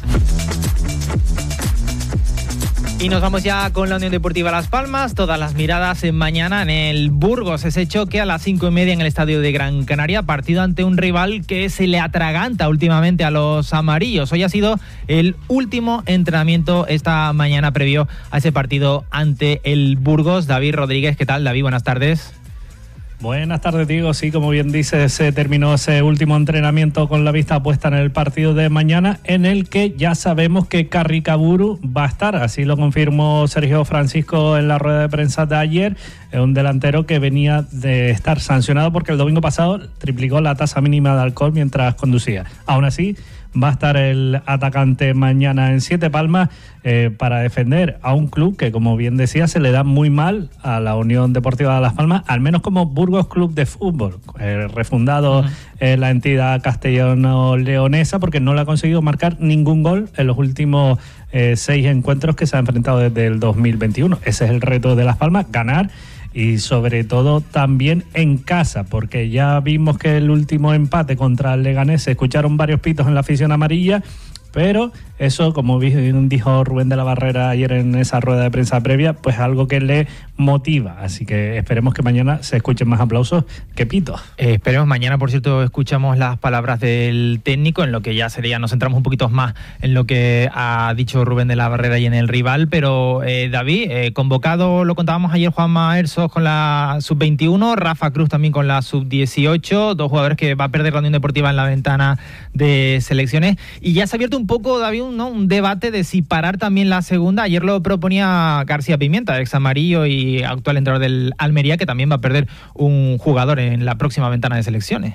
Speaker 20: Y nos vamos ya con la Unión Deportiva Las Palmas. Todas las miradas en mañana en el Burgos. Ese choque a las 5:30 en el estadio de Gran Canaria. Partido ante un rival que se le atraganta últimamente a los amarillos. Hoy ha sido el último entrenamiento esta mañana previo a ese partido ante el Burgos. David Rodríguez, ¿qué tal? David, buenas tardes.
Speaker 1: Buenas tardes, Diego. Sí, como bien dices, se terminó ese último entrenamiento con la vista puesta en el partido de mañana, en el que ya sabemos que Carricaburu va a estar. Así lo confirmó Sergio Francisco en la rueda de prensa de ayer. Un delantero que venía de estar sancionado porque el domingo pasado triplicó la tasa mínima de alcohol mientras conducía. Aún así, va a estar el atacante mañana en Siete Palmas para defender a un club que, como bien decía, se le da muy mal a la Unión Deportiva de Las Palmas, al menos como Burgos Club de Fútbol, refundado la entidad castellano-leonesa, porque no le ha conseguido marcar ningún gol en los últimos 6 encuentros que se ha enfrentado desde el 2021. Ese es el reto de Las Palmas, ganar. Y sobre todo también en casa, porque ya vimos que el último empate contra el Leganés se escucharon varios pitos en la afición amarilla, pero eso, como dijo Rubén de la Barrera ayer en esa rueda de prensa previa, pues algo que le motiva. Así que esperemos que mañana se escuchen más aplausos que pitos.
Speaker 20: Esperemos. Mañana, por cierto, escuchamos las palabras del técnico, en lo que ya nos centramos un poquito más en lo que ha dicho Rubén de la Barrera y en el rival. Pero David, convocado, lo contábamos ayer, Juanma Herzog con la sub-21, Rafa Cruz también con la sub-18, 2 jugadores que va a perder la Unión Deportiva en la ventana de selecciones. Y ya se ha abierto un poco, David, un debate de si parar también la segunda. Ayer lo proponía García Pimienta, ex amarillo y actual entrenador del Almería, que también va a perder un jugador en la próxima ventana de selecciones.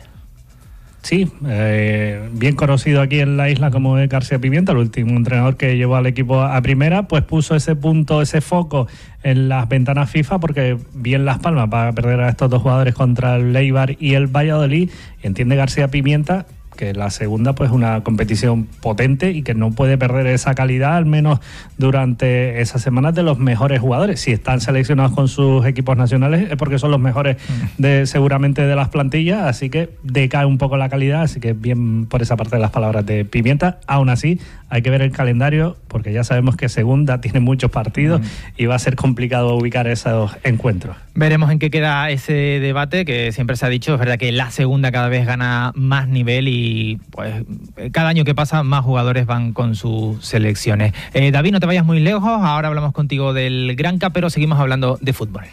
Speaker 1: Sí, bien conocido aquí en la isla como es García Pimienta, el último entrenador que llevó al equipo a primera, pues puso ese punto, ese foco en las ventanas FIFA, porque bien Las Palmas va a perder a estos 2 jugadores contra el Eibar y el Valladolid. Entiende García Pimienta que la segunda pues una competición potente y que no puede perder esa calidad, al menos durante esas semanas, de los mejores jugadores. Si están seleccionados con sus equipos nacionales es porque son los mejores seguramente de las plantillas, así que decae un poco la calidad, así que bien por esa parte de las palabras de Pimienta. Aún así, hay que ver el calendario, porque ya sabemos que segunda tiene muchos partidos y va a ser complicado ubicar esos encuentros.
Speaker 20: Veremos en qué queda ese debate, que siempre se ha dicho, es verdad que la segunda cada vez gana más nivel y pues cada año que pasa más jugadores van con sus selecciones. David, no te vayas muy lejos, ahora hablamos contigo del Granca, pero seguimos hablando de fútbol.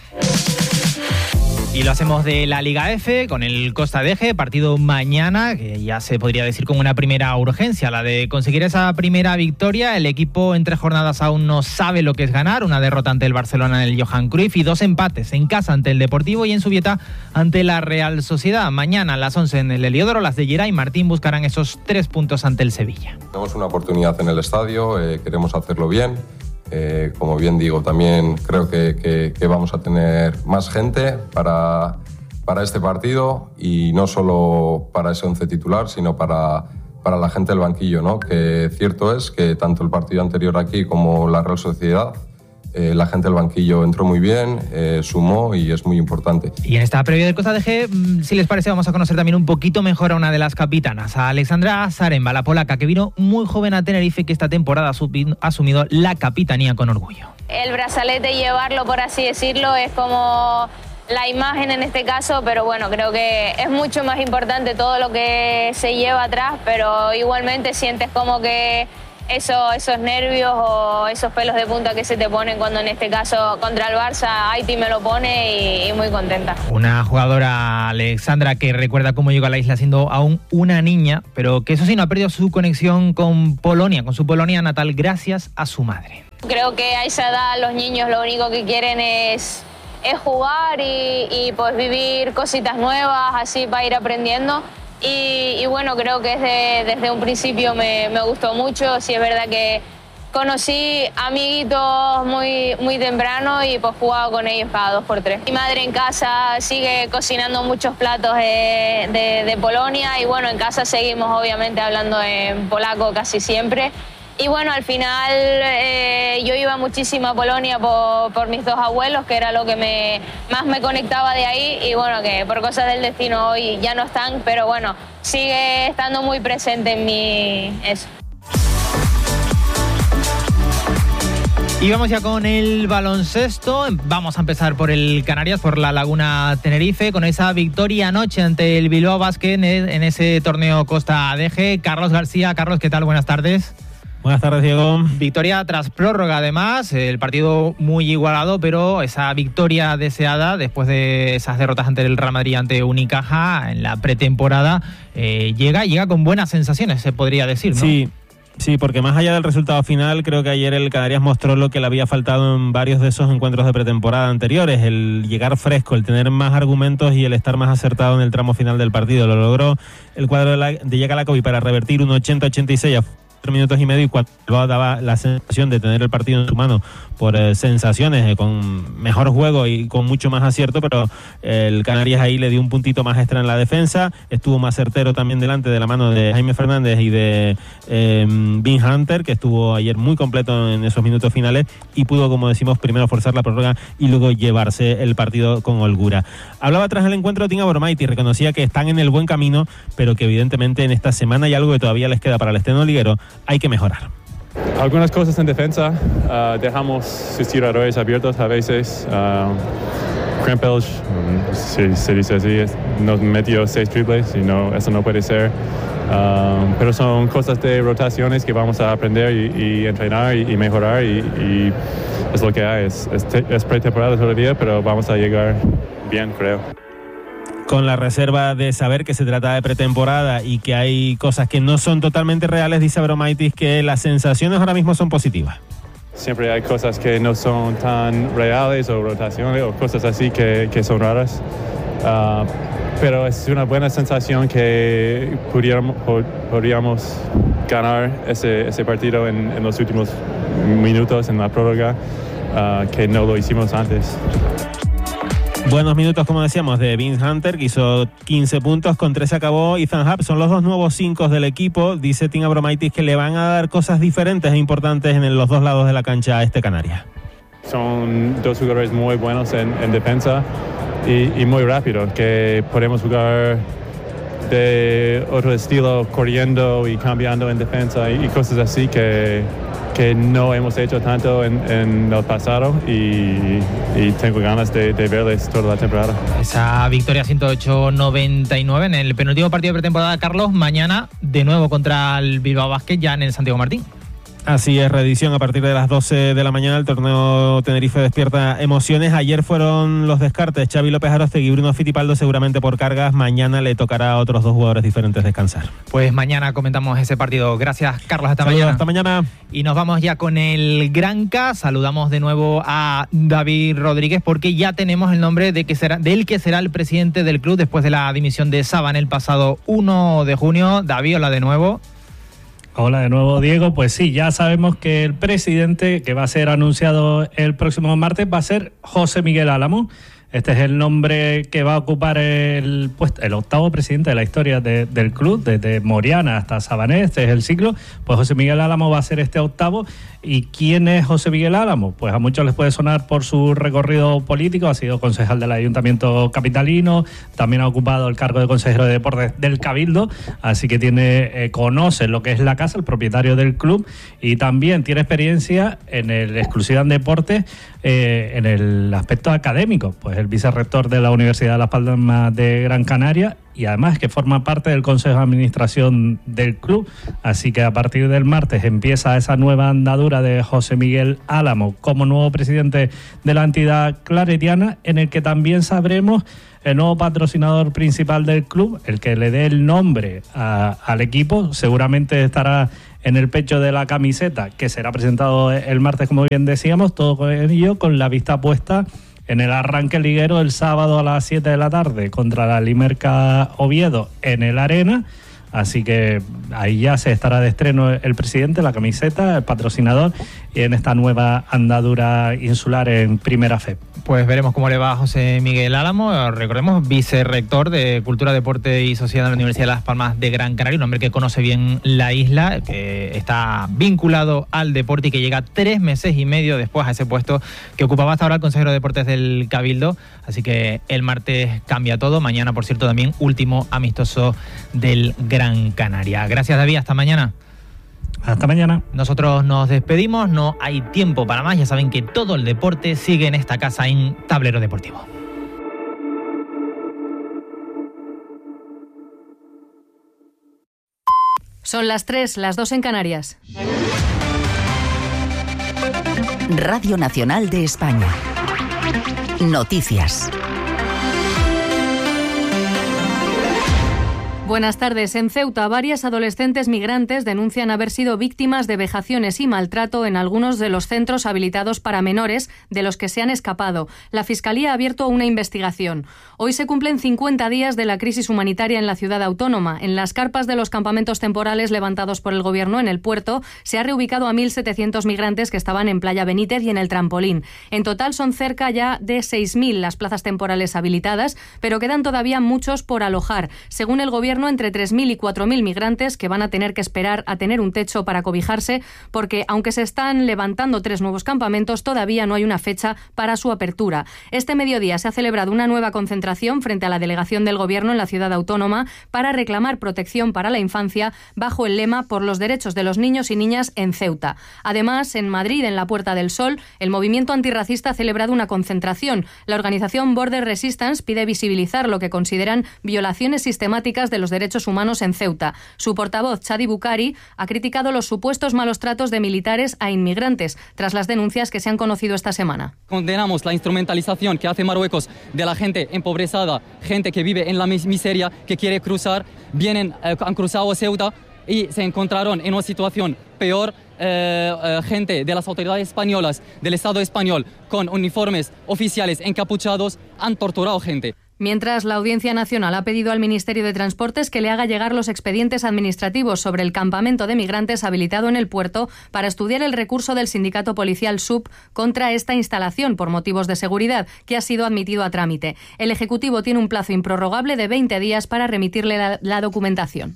Speaker 20: Y lo hacemos de la Liga F con el Costa de Eje, partido mañana, que ya se podría decir con una primera urgencia, la de conseguir esa primera victoria. El equipo en 3 jornadas aún no sabe lo que es ganar, una derrota ante el Barcelona en el Johan Cruyff y 2 empates en casa ante el Deportivo y en Zubieta ante la Real Sociedad. Mañana a las 11 en el Heliódromo, las de Geray Martín buscarán esos 3 puntos ante el Sevilla.
Speaker 10: Tenemos una oportunidad en el estadio, queremos hacerlo bien. Como bien digo, también creo que vamos a tener más gente para para este partido y no solo para ese 11 titular, sino para la gente del banquillo, ¿no? Que cierto es que tanto el partido anterior aquí como la Real Sociedad, la gente del banquillo entró muy bien, sumó y es muy importante.
Speaker 20: Y en esta previa del Costa de G, si les parece, vamos a conocer también un poquito mejor a una de las capitanas, a Alexandra Zaremba, la polaca, que vino muy joven a Tenerife, que esta temporada ha asumido la capitanía con orgullo.
Speaker 14: El brazalete, llevarlo, por así decirlo, es como la imagen en este caso, pero bueno, creo que es mucho más importante todo lo que se lleva atrás, pero igualmente sientes como que esos nervios o esos pelos de punta que se te ponen cuando en este caso contra el Barça Haití me lo pone y muy contenta.
Speaker 20: Una jugadora, Alexandra, que recuerda cómo llegó a la isla siendo aún una niña, pero que eso sí no ha perdido su conexión con Polonia, con su Polonia natal, gracias a su madre.
Speaker 14: Creo que a esa edad los niños lo único que quieren es jugar y pues vivir cositas nuevas así para ir aprendiendo. Y bueno, creo que desde un principio me gustó mucho. Sí, es verdad que conocí amiguitos muy temprano y pues jugaba con ellos cada 2x3. Mi madre en casa sigue cocinando muchos platos de Polonia y bueno, en casa seguimos obviamente hablando en polaco casi siempre. Y bueno, al final yo iba muchísimo a Polonia por mis dos abuelos, que era lo que más me conectaba de ahí. Y bueno, que por cosas del destino hoy ya no están, pero bueno, sigue estando muy presente en mí eso.
Speaker 20: Y vamos ya con el baloncesto. Vamos a empezar por el Canarias, por la Laguna Tenerife, con esa victoria anoche ante el Bilbao Basket en ese torneo Costa Deje. Carlos García. Carlos, ¿qué tal? Buenas tardes.
Speaker 15: Buenas tardes, Diego.
Speaker 20: Victoria tras prórroga, además, el partido muy igualado, pero esa victoria deseada después de esas derrotas ante el Real Madrid, ante Unicaja en la pretemporada, llega con buenas sensaciones, se podría decir, ¿no?
Speaker 15: Sí, porque más allá del resultado final, creo que ayer el Canarias mostró lo que le había faltado en varios de esos encuentros de pretemporada anteriores, el llegar fresco, el tener más argumentos y el estar más acertado en el tramo final del partido. Lo logró el cuadro de Yekalakovic para revertir un 80-86 a 3 minutos y medio, y cuando daba la sensación de tener el partido en su mano por sensaciones, con mejor juego y con mucho más acierto, pero el Canarias ahí le dio un puntito más extra en la defensa, estuvo más certero también delante de la mano de Jaime Fernández y de Vince Hunter, que estuvo ayer muy completo en esos minutos finales y pudo, como decimos, primero forzar la prórroga y luego llevarse el partido con holgura. Hablaba tras el encuentro Tim Abromaitis, reconocía que están en el buen camino, pero que evidentemente en esta semana hay algo que todavía les queda para el Steno Liguero, hay que mejorar.
Speaker 7: Algunas cosas en defensa, dejamos sus tiradores abiertos a veces. Krempel, si se dice así, nos metió 6 triples y eso no puede ser. Pero son cosas de rotaciones que vamos a aprender y entrenar y mejorar y es lo que hay. Es pretemporada todavía, pero vamos a llegar bien, creo.
Speaker 15: Con la reserva de saber que se trata de pretemporada y que hay cosas que no son totalmente reales, dice Abromaitis que las sensaciones ahora mismo son positivas.
Speaker 7: Siempre hay cosas que no son tan reales o rotaciones o cosas así que son raras. Pero es una buena sensación que podríamos ganar ese partido en los últimos minutos en la prórroga, que no lo hicimos antes.
Speaker 15: Buenos minutos, como decíamos, de Vince Hunter, que hizo 15 puntos, con 13 acabó Ethan Happ. Son los dos nuevos 5 del equipo. Dice Tim Abromaitis que le van a dar cosas diferentes e importantes en los dos lados de la cancha a este Canarias.
Speaker 7: Son dos jugadores muy buenos en defensa y muy rápidos, que podemos jugar de otro estilo, corriendo y cambiando en defensa y cosas así que no hemos hecho tanto en el pasado y tengo ganas de verles toda la temporada.
Speaker 20: Esa victoria 108-99 en el penúltimo partido de pretemporada, Carlos. Mañana de nuevo contra el Bilbao Basket, ya en el Santiago Martín.
Speaker 15: Así es, reedición a partir de las 12 de la mañana. El torneo Tenerife despierta emociones. Ayer fueron los descartes. Xavi López Aróstegui y Bruno Fittipaldo seguramente por cargas. Mañana le tocará a otros dos jugadores diferentes descansar.
Speaker 20: Pues mañana comentamos ese partido. Gracias, Carlos. Hasta
Speaker 15: Saludos,
Speaker 20: mañana.
Speaker 15: Hasta mañana.
Speaker 20: Y nos vamos ya con el Granca. Saludamos de nuevo a David Rodríguez porque ya tenemos el nombre del que será el presidente del club después de la dimisión de Saban el pasado 1 de junio. David, hola de nuevo.
Speaker 1: Hola de nuevo, Diego. Pues sí, ya sabemos que el presidente, que va a ser anunciado el próximo martes, va a ser José Miguel Álamo. Este es el nombre que va a ocupar el octavo presidente de la historia del club, desde Moriana hasta Sabané. Este es el ciclo. Pues José Miguel Álamo va a ser este octavo. ¿Y quién es José Miguel Álamo? Pues a muchos les puede sonar por su recorrido político. Ha sido concejal del Ayuntamiento capitalino, también ha ocupado el cargo de consejero de deportes del Cabildo, así que conoce lo que es la casa, el propietario del club, y también tiene experiencia en el exclusiva en deportes, en el aspecto académico, pues el vicerrector de la Universidad de Las Palmas de Gran Canaria, y además que forma parte del Consejo de Administración del club. Así que a partir del martes empieza esa nueva andadura de José Miguel Álamo como nuevo presidente de la entidad claretiana, en el que también sabremos el nuevo patrocinador principal del club, el que le dé el nombre al equipo. Seguramente estará en el pecho de la camiseta, que será presentado el martes, como bien decíamos, todo con ello con la vista puesta en el arranque liguero el sábado a las 7 de la tarde contra la Limerca Oviedo en el Arena. Así que ahí ya se estará de estreno el presidente, la camiseta, el patrocinador, y en esta nueva andadura insular en Primera Fe.
Speaker 20: Pues veremos cómo le va a José Miguel Álamo, recordemos, vicerrector de Cultura, Deporte y Sociedad de la Universidad de Las Palmas de Gran Canaria, un hombre que conoce bien la isla, que está vinculado al deporte y que llega 3 meses y medio después a ese puesto que ocupaba hasta ahora el consejero de Deportes del Cabildo. Así que el martes cambia todo. Mañana, por cierto, también último amistoso del Gran Canaria. Gracias, David. Hasta mañana.
Speaker 1: Hasta mañana.
Speaker 20: Nosotros nos despedimos, no hay tiempo para más. Ya saben que todo el deporte sigue en esta casa en Tablero Deportivo.
Speaker 18: Son las 3, las 2 en Canarias.
Speaker 2: Radio Nacional de España. Noticias.
Speaker 18: Buenas tardes. En Ceuta, varias adolescentes migrantes denuncian haber sido víctimas de vejaciones y maltrato en algunos de los centros habilitados para menores de los que se han escapado. La Fiscalía ha abierto una investigación. Hoy se cumplen 50 días de la crisis humanitaria en la ciudad autónoma. En las carpas de los campamentos temporales levantados por el Gobierno en el puerto se ha reubicado a 1.700 migrantes que estaban en Playa Benítez y en el Trampolín. En total son cerca ya de 6.000 las plazas temporales habilitadas, pero quedan todavía muchos por alojar. Según el Gobierno, entre 3.000 y 4.000 migrantes que van a tener que esperar a tener un techo para cobijarse, porque aunque se están levantando 3 nuevos campamentos, todavía no hay una fecha para su apertura. Este mediodía se ha celebrado una nueva concentración frente a la delegación del Gobierno en la ciudad autónoma para reclamar protección para la infancia bajo el lema "Por los derechos de los niños y niñas en Ceuta". Además, en Madrid, en la Puerta del Sol, el movimiento antirracista ha celebrado una concentración. La organización Border Resistance pide visibilizar lo que consideran violaciones sistemáticas de los derechos humanos en Ceuta. Su portavoz, Chadi Bukhari, ha criticado los supuestos malos tratos de militares a inmigrantes tras las denuncias que se han conocido esta semana.
Speaker 4: Condenamos la instrumentalización que hace Marruecos de la gente empobrezada, gente que vive en la miseria, que quiere cruzar, han cruzado a Ceuta y se encontraron en una situación peor. Gente de las autoridades españolas, del Estado español, con uniformes oficiales encapuchados, han torturado gente.
Speaker 18: Mientras, la Audiencia Nacional ha pedido al Ministerio de Transportes que le haga llegar los expedientes administrativos sobre el campamento de migrantes habilitado en el puerto para estudiar el recurso del sindicato policial SUB contra esta instalación por motivos de seguridad, que ha sido admitido a trámite. El Ejecutivo tiene un plazo improrrogable de 20 días para remitirle la documentación.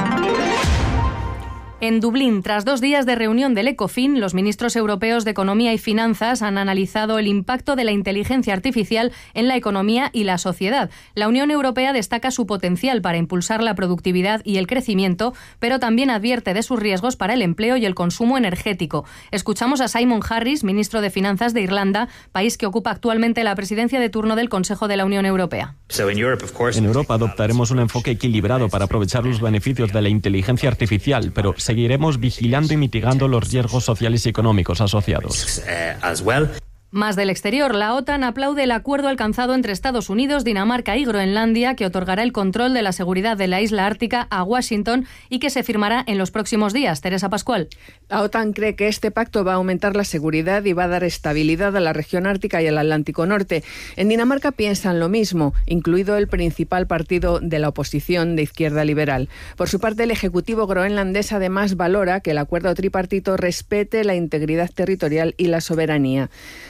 Speaker 18: En Dublín, tras 2 días de reunión del ECOFIN, los ministros europeos de Economía y Finanzas han analizado el impacto de la inteligencia artificial en la economía y la sociedad. La Unión Europea destaca su potencial para impulsar la productividad y el crecimiento, pero también advierte de sus riesgos para el empleo y el consumo energético. Escuchamos a Simon Harris, ministro de Finanzas de Irlanda, país que ocupa actualmente la presidencia de turno del Consejo de la Unión Europea.
Speaker 16: En Europa adoptaremos un enfoque equilibrado para aprovechar los beneficios de la inteligencia artificial, pero seguiremos vigilando y mitigando los riesgos sociales y económicos asociados.
Speaker 18: Más del exterior, la OTAN aplaude el acuerdo alcanzado entre Estados Unidos, Dinamarca y Groenlandia, que otorgará el control de la seguridad de la isla ártica a Washington y que se firmará en los próximos días. Teresa Pascual.
Speaker 19: La OTAN cree que este pacto va a aumentar la seguridad y va a dar estabilidad a la región ártica y al Atlántico Norte. En Dinamarca piensan lo mismo, incluido el principal partido de la oposición de izquierda liberal. Por su parte, el Ejecutivo groenlandés además valora que el acuerdo tripartito respete la integridad territorial y la soberanía.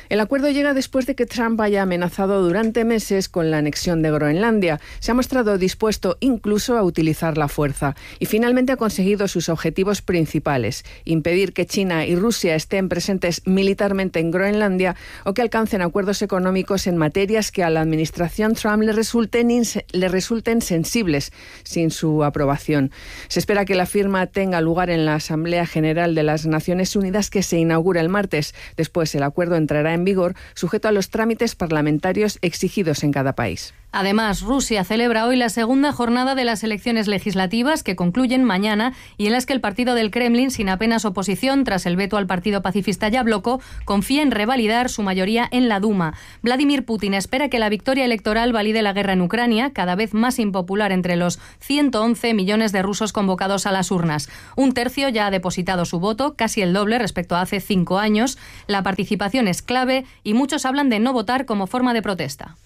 Speaker 19: El acuerdo llega después de que Trump haya amenazado durante meses con la anexión de Groenlandia. Se ha mostrado dispuesto incluso a utilizar la fuerza y finalmente ha conseguido sus objetivos principales: impedir que China y Rusia estén presentes militarmente en Groenlandia o que alcancen acuerdos económicos en materias que a la administración Trump le resulten sensibles sin su aprobación. Se espera que la firma tenga lugar en la Asamblea General de las Naciones Unidas, que se inaugura el martes. Después el acuerdo entrará en vigor, sujeto a los trámites parlamentarios exigidos en cada país.
Speaker 21: Además, Rusia celebra hoy la segunda jornada de las elecciones legislativas, que concluyen mañana, y en las que el partido del Kremlin, sin apenas oposición tras el veto al partido pacifista Yabloko, confía en revalidar su mayoría en la Duma. Vladimir Putin espera que la victoria electoral valide la guerra en Ucrania, cada vez más impopular entre los 111 millones de rusos convocados a las urnas. Un tercio ya ha depositado su voto, casi el doble respecto a hace 5 años. La participación es clave y muchos hablan de no votar como forma de protesta.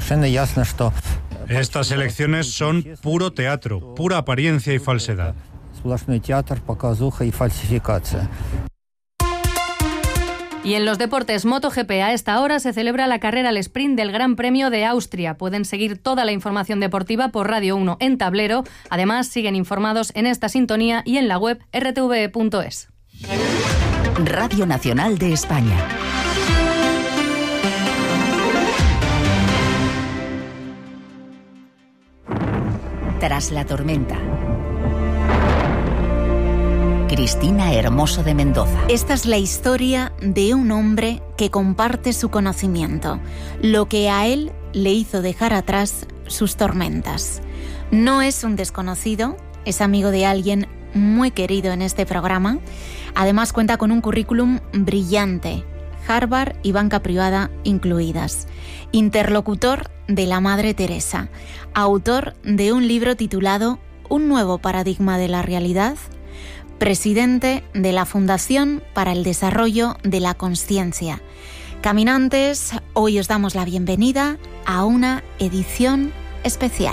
Speaker 22: Estas elecciones son puro teatro, pura apariencia y falsedad.
Speaker 21: Y en los deportes MotoGP, a esta hora se celebra la carrera al sprint del Gran Premio de Austria. Pueden seguir toda la información deportiva por Radio 1 en tablero. Además, siguen informados en esta sintonía y en la web rtve.es.
Speaker 2: Radio Nacional de España. Tras la tormenta. Cristina Hermoso de Mendoza.
Speaker 23: Esta es la historia de un hombre que comparte su conocimiento, lo que a él le hizo dejar atrás sus tormentas. No es un desconocido, es amigo de alguien muy querido en este programa. Además cuenta con un currículum brillante, Harvard y banca privada incluidas. Interlocutor de la Madre Teresa, autor de un libro titulado Un nuevo paradigma de la realidad, presidente de la Fundación para el Desarrollo de la Consciencia. Caminantes, hoy os damos la bienvenida a una edición especial.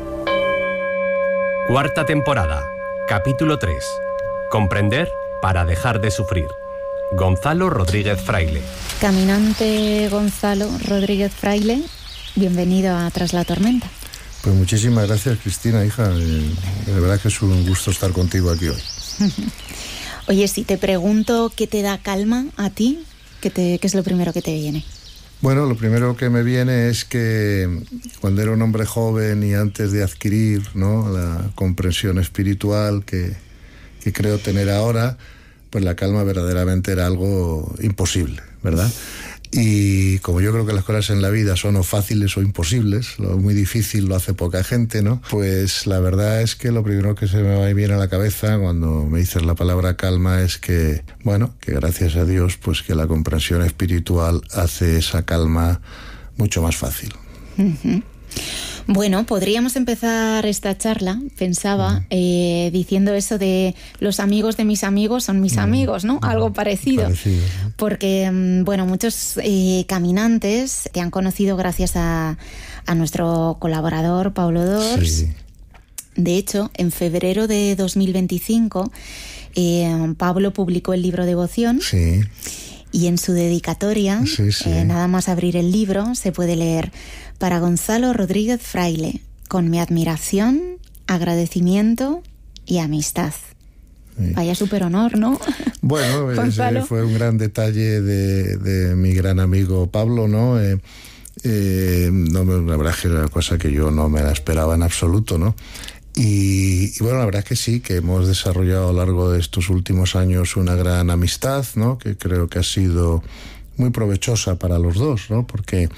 Speaker 24: Cuarta temporada, capítulo 3. Comprender para dejar de sufrir. Gonzalo Rodríguez Fraile.
Speaker 23: Caminante Gonzalo Rodríguez Fraile, bienvenido a Tras la Tormenta.
Speaker 25: Pues muchísimas gracias, Cristina, hija. De verdad que es un gusto estar contigo aquí hoy.
Speaker 23: Oye, si te pregunto qué te da calma a ti, ¿qué es lo primero que te viene?
Speaker 25: Bueno, lo primero que me viene es que cuando era un hombre joven y antes de adquirir, ¿no?, la comprensión espiritual que creo tener ahora, pues la calma verdaderamente era algo imposible, ¿verdad? Y como yo creo que las cosas en la vida son o fáciles o imposibles, lo muy difícil lo hace poca gente, ¿no? Pues la verdad es que lo primero que se me va y viene a la cabeza cuando me dices la palabra calma es que, bueno, que gracias a Dios, pues que la comprensión espiritual hace esa calma mucho más fácil.
Speaker 23: Uh-huh. Bueno, podríamos empezar esta charla, pensaba, diciendo eso de los amigos de mis amigos son mis amigos, ¿no? Algo parecido. Porque, bueno, muchos caminantes te han conocido gracias a nuestro colaborador, Pablo Dors. Sí. De hecho, en febrero de 2025, Pablo publicó el libro Devoción. Sí. Y en su dedicatoria, nada más abrir el libro, se puede leer: para Gonzalo Rodríguez Fraile, con mi admiración, agradecimiento y amistad. Sí. Vaya súper honor, ¿no?
Speaker 25: Bueno, ese fue un gran detalle de mi gran amigo Pablo, ¿no? La verdad es que era una cosa que yo no me la esperaba en absoluto, ¿no? Y bueno, la verdad es que sí, que hemos desarrollado a lo largo de estos últimos años una gran amistad, ¿no? Que creo que ha sido muy provechosa para los dos, ¿no? Porque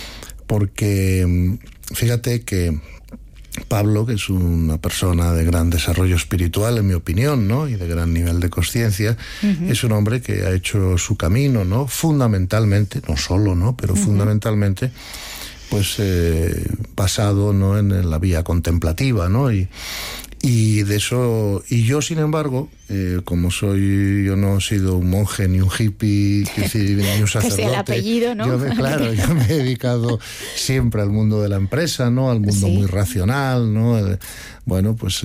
Speaker 25: fíjate que Pablo, que es una persona de gran desarrollo espiritual, en mi opinión, ¿no?, y de gran nivel de conciencia, es un hombre que ha hecho su camino, ¿no?, fundamentalmente, no solo, ¿no?, pero fundamentalmente, pues basado, ¿no?, en la vía contemplativa, ¿no? Y Y de eso, y yo sin embargo, como yo no he sido un monje ni un hippie, ni un sacerdote.
Speaker 23: Que sea el apellido, ¿no?
Speaker 25: Yo me he dedicado siempre al mundo de la empresa, ¿no? Al mundo muy racional, ¿no? Bueno, pues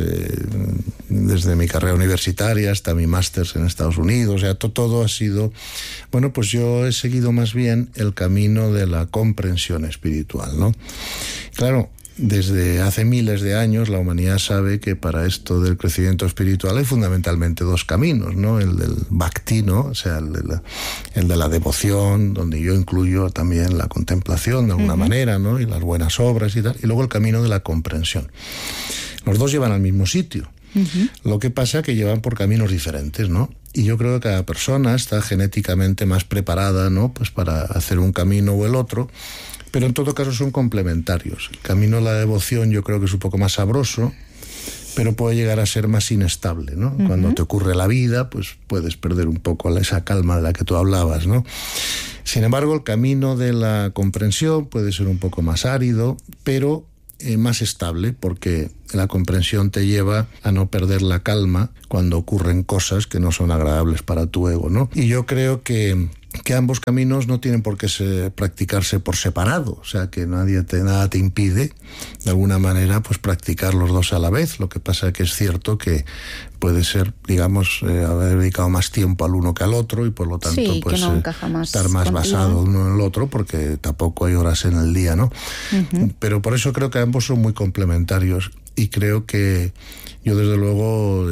Speaker 25: desde mi carrera universitaria hasta mi máster en Estados Unidos, o sea, todo ha sido... Bueno, pues yo he seguido más bien el camino de la comprensión espiritual, ¿no? Claro, desde hace miles de años la humanidad sabe que para esto del crecimiento espiritual hay fundamentalmente dos caminos, ¿no? El del bhakti, ¿no? O sea, el de la devoción, donde yo incluyo también la contemplación de alguna manera, ¿no? Y las buenas obras y tal. Y luego el camino de la comprensión. Los dos llevan al mismo sitio. Lo que pasa es que llevan por caminos diferentes, ¿no? Y yo creo que cada persona está genéticamente más preparada, ¿no? Pues para hacer un camino o el otro. Pero en todo caso son complementarios. El camino de la devoción yo creo que es un poco más sabroso, pero puede llegar a ser más inestable, ¿no? Cuando te ocurre la vida, pues puedes perder un poco esa calma de la que tú hablabas, ¿no? Sin embargo, el camino de la comprensión puede ser un poco más árido, pero más estable, porque la comprensión te lleva a no perder la calma cuando ocurren cosas que no son agradables para tu ego, ¿no? Y yo creo que ambos caminos no tienen por qué practicarse por separado, o sea, que nada te impide, de alguna manera, pues practicar los dos a la vez. Lo que pasa es que es cierto que puede ser, digamos, haber dedicado más tiempo al uno que al otro y por lo tanto,
Speaker 23: sí,
Speaker 25: pues estar más basado uno en el otro, porque tampoco hay horas en el día, ¿no? Pero por eso creo que ambos son muy complementarios y creo que yo desde luego,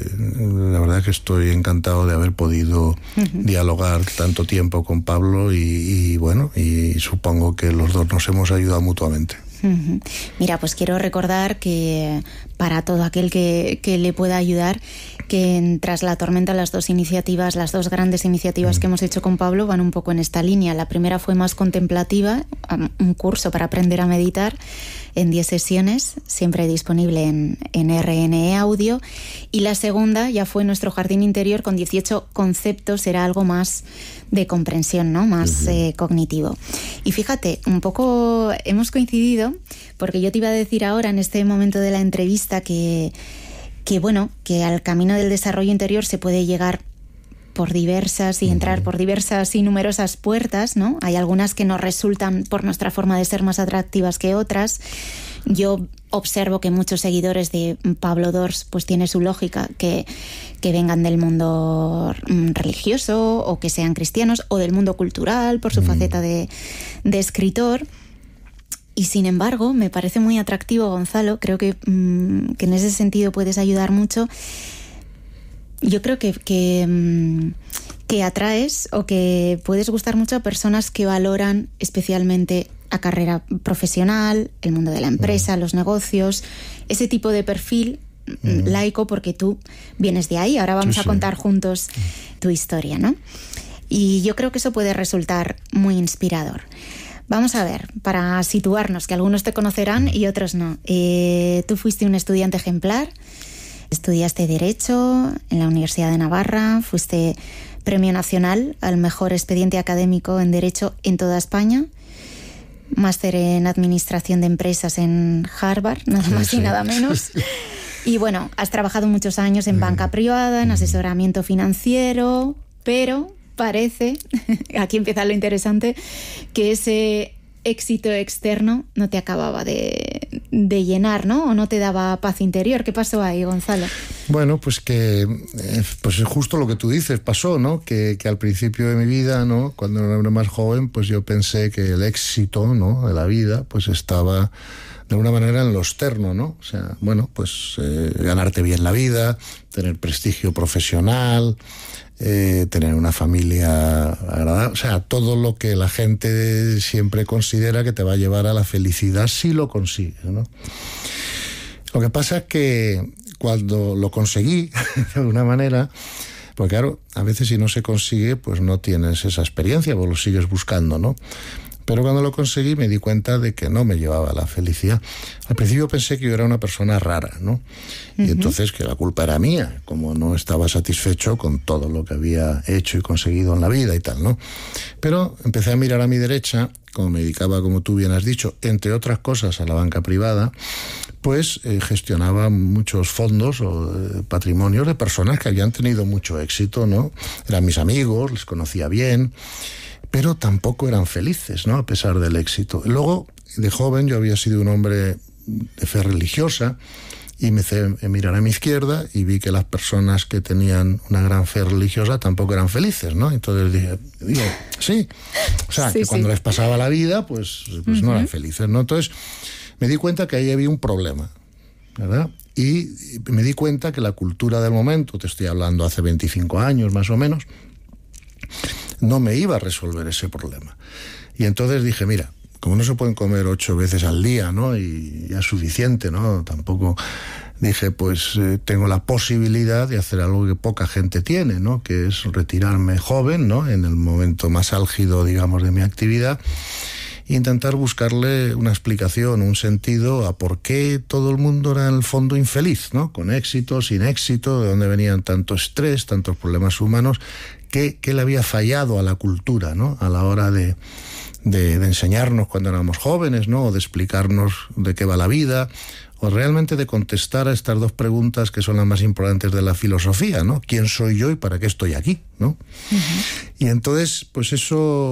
Speaker 25: la verdad que estoy encantado de haber podido dialogar tanto tiempo con Pablo y bueno, y supongo que los dos nos hemos ayudado mutuamente.
Speaker 23: Mira, pues quiero recordar que para todo aquel que le pueda ayudar, que en Tras la Tormenta las dos grandes iniciativas que hemos hecho con Pablo van un poco en esta línea. La primera fue más contemplativa, un curso para aprender a meditar en 10 sesiones, siempre disponible en RNE Audio, y la segunda ya fue nuestro jardín interior con 18 conceptos, era algo más de comprensión, ¿no? Más cognitivo. Y fíjate, un poco hemos coincidido, porque yo te iba a decir ahora en este momento de la entrevista que al camino del desarrollo interior se puede llegar por diversas y entrar por diversas y numerosas puertas, ¿no? Hay algunas que nos resultan por nuestra forma de ser más atractivas que otras. Yo observo que muchos seguidores de Pablo Dors pues tiene su lógica, que vengan del mundo religioso o que sean cristianos o del mundo cultural por su faceta de escritor. Y sin embargo, me parece muy atractivo, Gonzalo, creo que en ese sentido puedes ayudar mucho. Yo creo que atraes o que puedes gustar mucho a personas que valoran especialmente la carrera profesional, el mundo de la empresa, los negocios, ese tipo de perfil laico, porque tú vienes de ahí. Ahora vamos a contar juntos tu historia, ¿no? Y yo creo que eso puede resultar muy inspirador. Vamos a ver, para situarnos, que algunos te conocerán y otros no. Tú fuiste un estudiante ejemplar, estudiaste Derecho en la Universidad de Navarra, fuiste Premio Nacional al mejor expediente académico en Derecho en toda España, máster en Administración de Empresas en Harvard, nada más y nada menos. Y bueno, has trabajado muchos años en banca privada, en asesoramiento financiero, pero parece, aquí empieza lo interesante, que ese éxito externo no te acababa de llenar, ¿no? O no te daba paz interior. ¿Qué pasó ahí, Gonzalo?
Speaker 25: Bueno, pues que pues es justo lo que tú dices, pasó, ¿no? Que al principio de mi vida, ¿no? Cuando era más joven, pues yo pensé que el éxito, ¿no? de la vida, pues estaba de alguna manera en lo externo, ¿no? O sea, bueno, pues ganarte bien la vida, tener prestigio profesional, tener una familia agradable, o sea, todo lo que la gente siempre considera que te va a llevar a la felicidad si lo consigues, ¿no? Lo que pasa es que cuando lo conseguí, de alguna manera, pues claro, a veces si no se consigue, pues no tienes esa experiencia, pues lo sigues buscando, ¿no? Pero cuando lo conseguí me di cuenta de que no me llevaba a la felicidad. Al principio pensé que yo era una persona rara, ¿no? Y entonces que la culpa era mía, como no estaba satisfecho con todo lo que había hecho y conseguido en la vida y tal, ¿no? Pero empecé a mirar a mi derecha, como me dedicaba, como tú bien has dicho, entre otras cosas a la banca privada, pues gestionaba muchos fondos o patrimonios de personas que habían tenido mucho éxito, ¿no? Eran mis amigos, les conocía bien, pero tampoco eran felices, ¿no? A pesar del éxito. Luego, de joven, yo había sido un hombre de fe religiosa y me hice mirar a mi izquierda y vi que las personas que tenían una gran fe religiosa tampoco eran felices, ¿no? Entonces digo, sí, o sea, que cuando les pasaba la vida, pues no eran felices, ¿no? Entonces me di cuenta que ahí había un problema, ¿verdad? Y me di cuenta que la cultura del momento, te estoy hablando hace 25 años más o menos, no me iba a resolver ese problema. Y entonces dije, mira, como no se pueden comer 8 veces al día, ¿no? Y ya es suficiente, ¿no? Tampoco dije, pues tengo la posibilidad de hacer algo que poca gente tiene, ¿no? Que es retirarme joven, ¿no? En el momento más álgido, digamos, de mi actividad, e intentar buscarle una explicación, un sentido a por qué todo el mundo era en el fondo infeliz, ¿no? Con éxito, sin éxito, de dónde venían tanto estrés, tantos problemas humanos, qué le había fallado a la cultura, ¿no? A la hora de enseñarnos cuando éramos jóvenes, ¿no? O de explicarnos de qué va la vida, o realmente de contestar a estas dos preguntas que son las más importantes de la filosofía, ¿no? ¿Quién soy yo y para qué estoy aquí, ¿no? Y entonces, pues eso